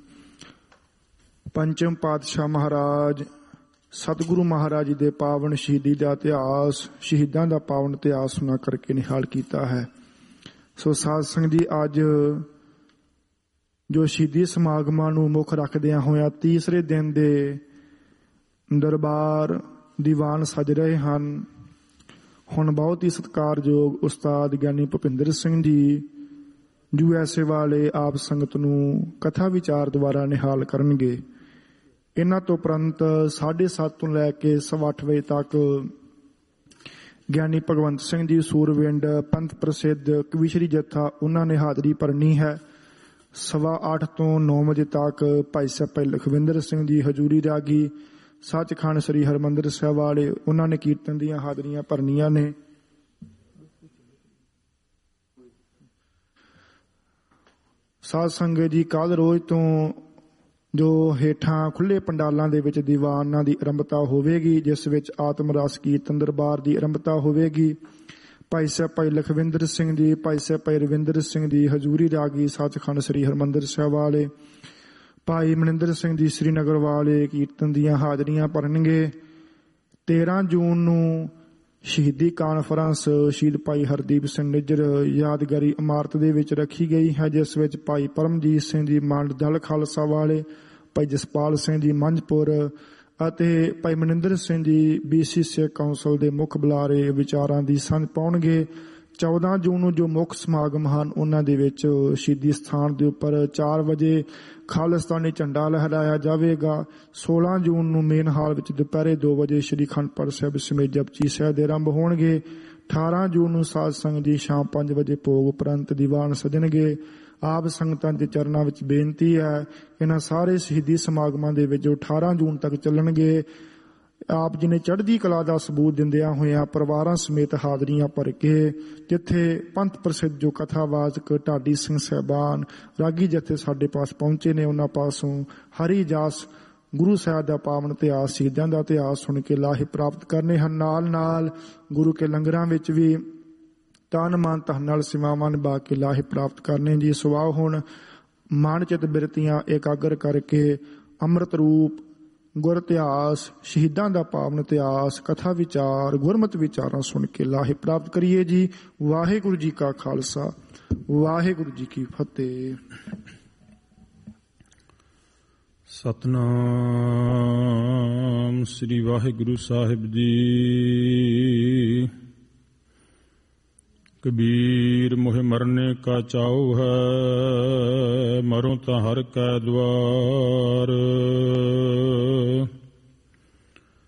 ਪੰਚਮ ਪਾਤਸ਼ਾਹ ਮਹਾਰਾਜ ਸਤਿਗੁਰੂ ਮਹਾਰਾਜ ਜੀ ਦੇ ਪਾਵਨ ਸ਼ਹੀਦੀ ਦਾ ਇਤਿਹਾਸ, ਸ਼ਹੀਦਾਂ ਦਾ ਪਾਵਨ ਇਤਿਹਾਸ ਸੁਣਾ ਕਰਕੇ ਨਿਹਾਲ ਕੀਤਾ ਹੈ। ਸੋ ਸਾਧ ਸੰਗਤ ਜੀ, ਅੱਜ ਜੋ ਸ਼ਹੀਦੀ ਸਮਾਗਮਾਂ ਨੂੰ ਮੁੱਖ ਰੱਖਦਿਆਂ ਹੋਇਆਂ ਤੀਸਰੇ ਦਿਨ ਦੇ ਦਰਬਾਰ ਦੀਵਾਨ ਸਜ ਰਹੇ ਹਨ। ਹੁਣ ਬਹੁਤ ਹੀ ਸਤਿਕਾਰਯੋਗ ਉਸਤਾਦ ਗਿਆਨੀ Bhupinder Singh ji U S A ਵਾਲੇ ਆਪ ਸੰਗਤ ਨੂੰ ਕਥਾ ਵਿਚਾਰ ਦੁਆਰਾ ਨਿਹਾਲ ਕਰਨਗੇ। ਇਹਨਾਂ ਤੋਂ ਉਪਰੰਤ ਸਾਢੇ ਸੱਤ ਤੋਂ ਲੈ ਕੇ ਸਵਾ ਅੱਠ ਵਜੇ ਤੱਕ ਗਿਆਨੀ ਭਗਵੰਤ ਸਿੰਘ ਜੀ ਸੂਰਵਿੰਡ ਪੰਥ ਪ੍ਰਸਿੱਧ ਕਵੀਸ਼ਰੀ ਜੱਥਾ, ਉਹਨਾਂ ਨੇ ਹਾਜ਼ਰੀ ਭਰਨੀ ਹੈ। ਸਵਾ ਅੱਠ ਤੋਂ ਨੌ ਵਜੇ ਤੱਕ ਭਾਈ ਸਾਹਿਬ ਭਾਈ ਲਖਵਿੰਦਰ ਸਿੰਘ ਜੀ ਹਜ਼ੂਰੀ ਰਾਗੀ ਸੱਚਖੰਡ ਸ੍ਰੀ ਹਰਿਮੰਦਰ ਸਾਹਿਬ ਵਾਲੇ, ਉਹਨਾਂ ਨੇ ਕੀਰਤਨ ਦੀਆਂ ਹਾਜ਼ਰੀਆਂ ਭਰਨੀਆਂ ਨੇ। ਸਾਧ ਸੰਗਤ ਜੀ, ਕੱਲ੍ਹ ਰੋਜ਼ ਤੋਂ ਜੋ ਹੇਠਾਂ ਖੁੱਲ੍ਹੇ ਪੰਡਾਲਾਂ ਦੇ ਵਿੱਚ ਦੀਵਾਨਾਂ ਦੀ ਆਰੰਭਤਾ ਹੋਵੇਗੀ, ਜਿਸ ਵਿੱਚ ਆਤਮ ਰਸ ਕੀਰਤਨ ਦਰਬਾਰ ਦੀ ਆਰੰਭਤਾ ਹੋਵੇਗੀ। ਭਾਈ ਸਾਹਿਬ ਭਾਈ ਲਖਵਿੰਦਰ ਸਿੰਘ ਜੀ, ਭਾਈ ਸਾਹਿਬ ਭਾਈ ਰਵਿੰਦਰ ਸਿੰਘ ਜੀ ਹਜ਼ੂਰੀ ਰਾਗੀ ਸੱਚਖੰਡ ਸ੍ਰੀ ਹਰਿਮੰਦਰ ਸਾਹਿਬ ਵਾਲੇ, ਭਾਈ ਮਨਿੰਦਰ ਸਿੰਘ ਜੀ ਸ੍ਰੀਨਗਰ ਵਾਲੇ ਕੀਰਤਨ ਦੀਆਂ ਹਾਜ਼ਰੀਆਂ ਭਰਨਗੇ। ਤੇਰਾਂ ਜੂਨ ਨੂੰ ਸ਼ਹੀਦੀ ਕਾਨਫਰੰਸ ਸ਼ਹੀਦ ਭਾਈ ਹਰਦੀਪ ਸਿੰਘ ਨਿੱਜਰ ਯਾਦਗਾਰੀ ਇਮਾਰਤ ਦੇ ਵਿੱਚ ਰੱਖੀ ਗਈ ਹੈ, ਜਿਸ ਵਿੱਚ ਭਾਈ ਪਰਮਜੀਤ ਸਿੰਘ ਜੀ ਮੰਡ ਦਲ ਖਾਲਸਾ ਵਾਲੇ, ਭਾਈ ਜਸਪਾਲ ਸਿੰਘ ਜੀ ਮੰਝਪੁਰ ਅਤੇ ਭਾਈ ਮਨਿੰਦਰ ਸਿੰਘ ਜੀ ਬੀ ਸੀ ਸਿੱਖ ਕੌਂਸਲ ਦੇ ਮੁੱਖ ਬੁਲਾਰੇ ਵਿਚਾਰਾਂ ਦੀ ਸੰਝ ਪਾਉਣਗੇ। ਚੌਦਾਂ ਜੂਨ ਨੂੰ ਜੋ ਮੁੱਖ ਸਮਾਗਮ ਹਨ, ਉਹਨਾਂ ਦੇ ਵਿੱਚ ਸ਼ਹੀਦੀ ਸਥਾਨ ਦੇ ਉੱਪਰ ਚਾਰ ਵਜੇ ਖਾਲਿਸਤਾਨੀ ਝੰਡਾ ਲਹਿਰਾਇਆ ਜਾਵੇਗਾ। ਸੋਲਾਂ ਜੂਨ ਨੂੰ ਮੇਨ ਹਾਲ ਵਿੱਚ ਦੁਪਹਿਰੇ ਦੋ ਵਜੇ ਸ਼੍ਰੀ ਅਖੰਡ ਪਾਠ ਸਾਹਿਬ ਸਮੇਤ ਜਪਜੀ ਸਾਹਿਬ ਦੇ ਆਰੰਭ ਹੋਣਗੇ। ਅਠਾਰਾਂ ਜੂਨ ਨੂੰ ਸਾਧ ਸੰਗਤ ਜੀ ਸ਼ਾਮ ਪੰਜ ਵਜੇ ਭੋਗ ਉਪਰੰਤ ਦੀਵਾਨ ਸਜਣਗੇ। ਆਪ ਸੰਗਤਾਂ ਦੇ ਚਰਨਾਂ ਵਿੱਚ ਬੇਨਤੀ ਹੈ, ਇਹਨਾਂ ਸਾਰੇ ਸ਼ਹੀਦੀ ਸਮਾਗਮਾਂ ਦੇ ਵਿੱਚ ਜੋ ਅਠਾਰਾਂ ਜੂਨ ਤੱਕ ਚੱਲਣਗੇ, ਆਪ ਜੀ ਨੇ ਚੜ੍ਹਦੀ ਕਲਾ ਦਾ ਸਬੂਤ ਦਿੰਦਿਆਂ ਹੋਇਆਂ ਪਰਿਵਾਰਾਂ ਸਮੇਤ ਹਾਜ਼ਰੀਆਂ ਭਰ ਕੇ, ਜਿੱਥੇ ਪੰਥ ਪ੍ਰਸਿੱਧ ਜੋ ਕਥਾਵਾਚਕ ਢਾਡੀ ਸਿੰਘ ਸਾਹਿਬਾਨ ਰਾਗੀ ਜਥੇ ਸਾਡੇ ਪਾਸ ਪਹੁੰਚੇ ਨੇ, ਉਹਨਾਂ ਪਾਸੋਂ ਹਰੀ ਜਾਸ ਗੁਰੂ ਸਾਹਿਬ ਦਾ ਪਾਵਨ ਇਤਿਹਾਸ, ਸ਼ਹੀਦਾਂ ਦਾ ਇਤਿਹਾਸ ਸੁਣ ਕੇ ਲਾਹੇ ਪ੍ਰਾਪਤ ਕਰਨੇ ਹਨ। ਨਾਲ ਨਾਲ ਗੁਰੂ ਕੇ ਲੰਗਰਾਂ ਵਿੱਚ ਵੀ ਤਨ ਮਨ ਧਨ ਨਾਲ ਸੇਵਾਵਾਂ ਨਿਭਾ ਕੇ ਲਾਹੇ ਪ੍ਰਾਪਤ ਕਰਨੇ ਜੀ। ਸਵਾਹ ਹੁਣ ਮਨ ਚਿਤ ਬਿਰਤੀਆਂ ਇਕਾਗਰ ਕਰਕੇ ਅੰਮ੍ਰਿਤ ਰੂਪ ਗੁਰ ਇਤਿਹਾਸ, ਸ਼ਹੀਦਾਂ ਦਾ ਪਾਵਨ ਇਤਿਹਾਸ, ਕਥਾ ਵਿਚਾਰ, ਗੁਰਮਤਿ ਵਿਚਾਰਾਂ ਸੁਣ ਕੇ ਲਾਹੇ ਪ੍ਰਾਪਤ ਕਰੀਏ ਜੀ। ਵਾਹਿਗੁਰੂ ਜੀ ਕਾ ਖਾਲਸਾ, ਵਾਹਿਗੁਰੂ ਜੀ ਕੀ ਫਤਿਹ। ਸਤਨਾਮ ਸ੍ਰੀ ਵਾਹਿਗੁਰੂ ਸਾਹਿਬ ਜੀ। ਕਬੀਰ ਮੋਹਿ ਮਰਨੇ ਕਾ ਚਾਉ ਹੈ, ਮਰੋ ਤਾਂ ਹਰ ਕੈ ਦੁਆਰ।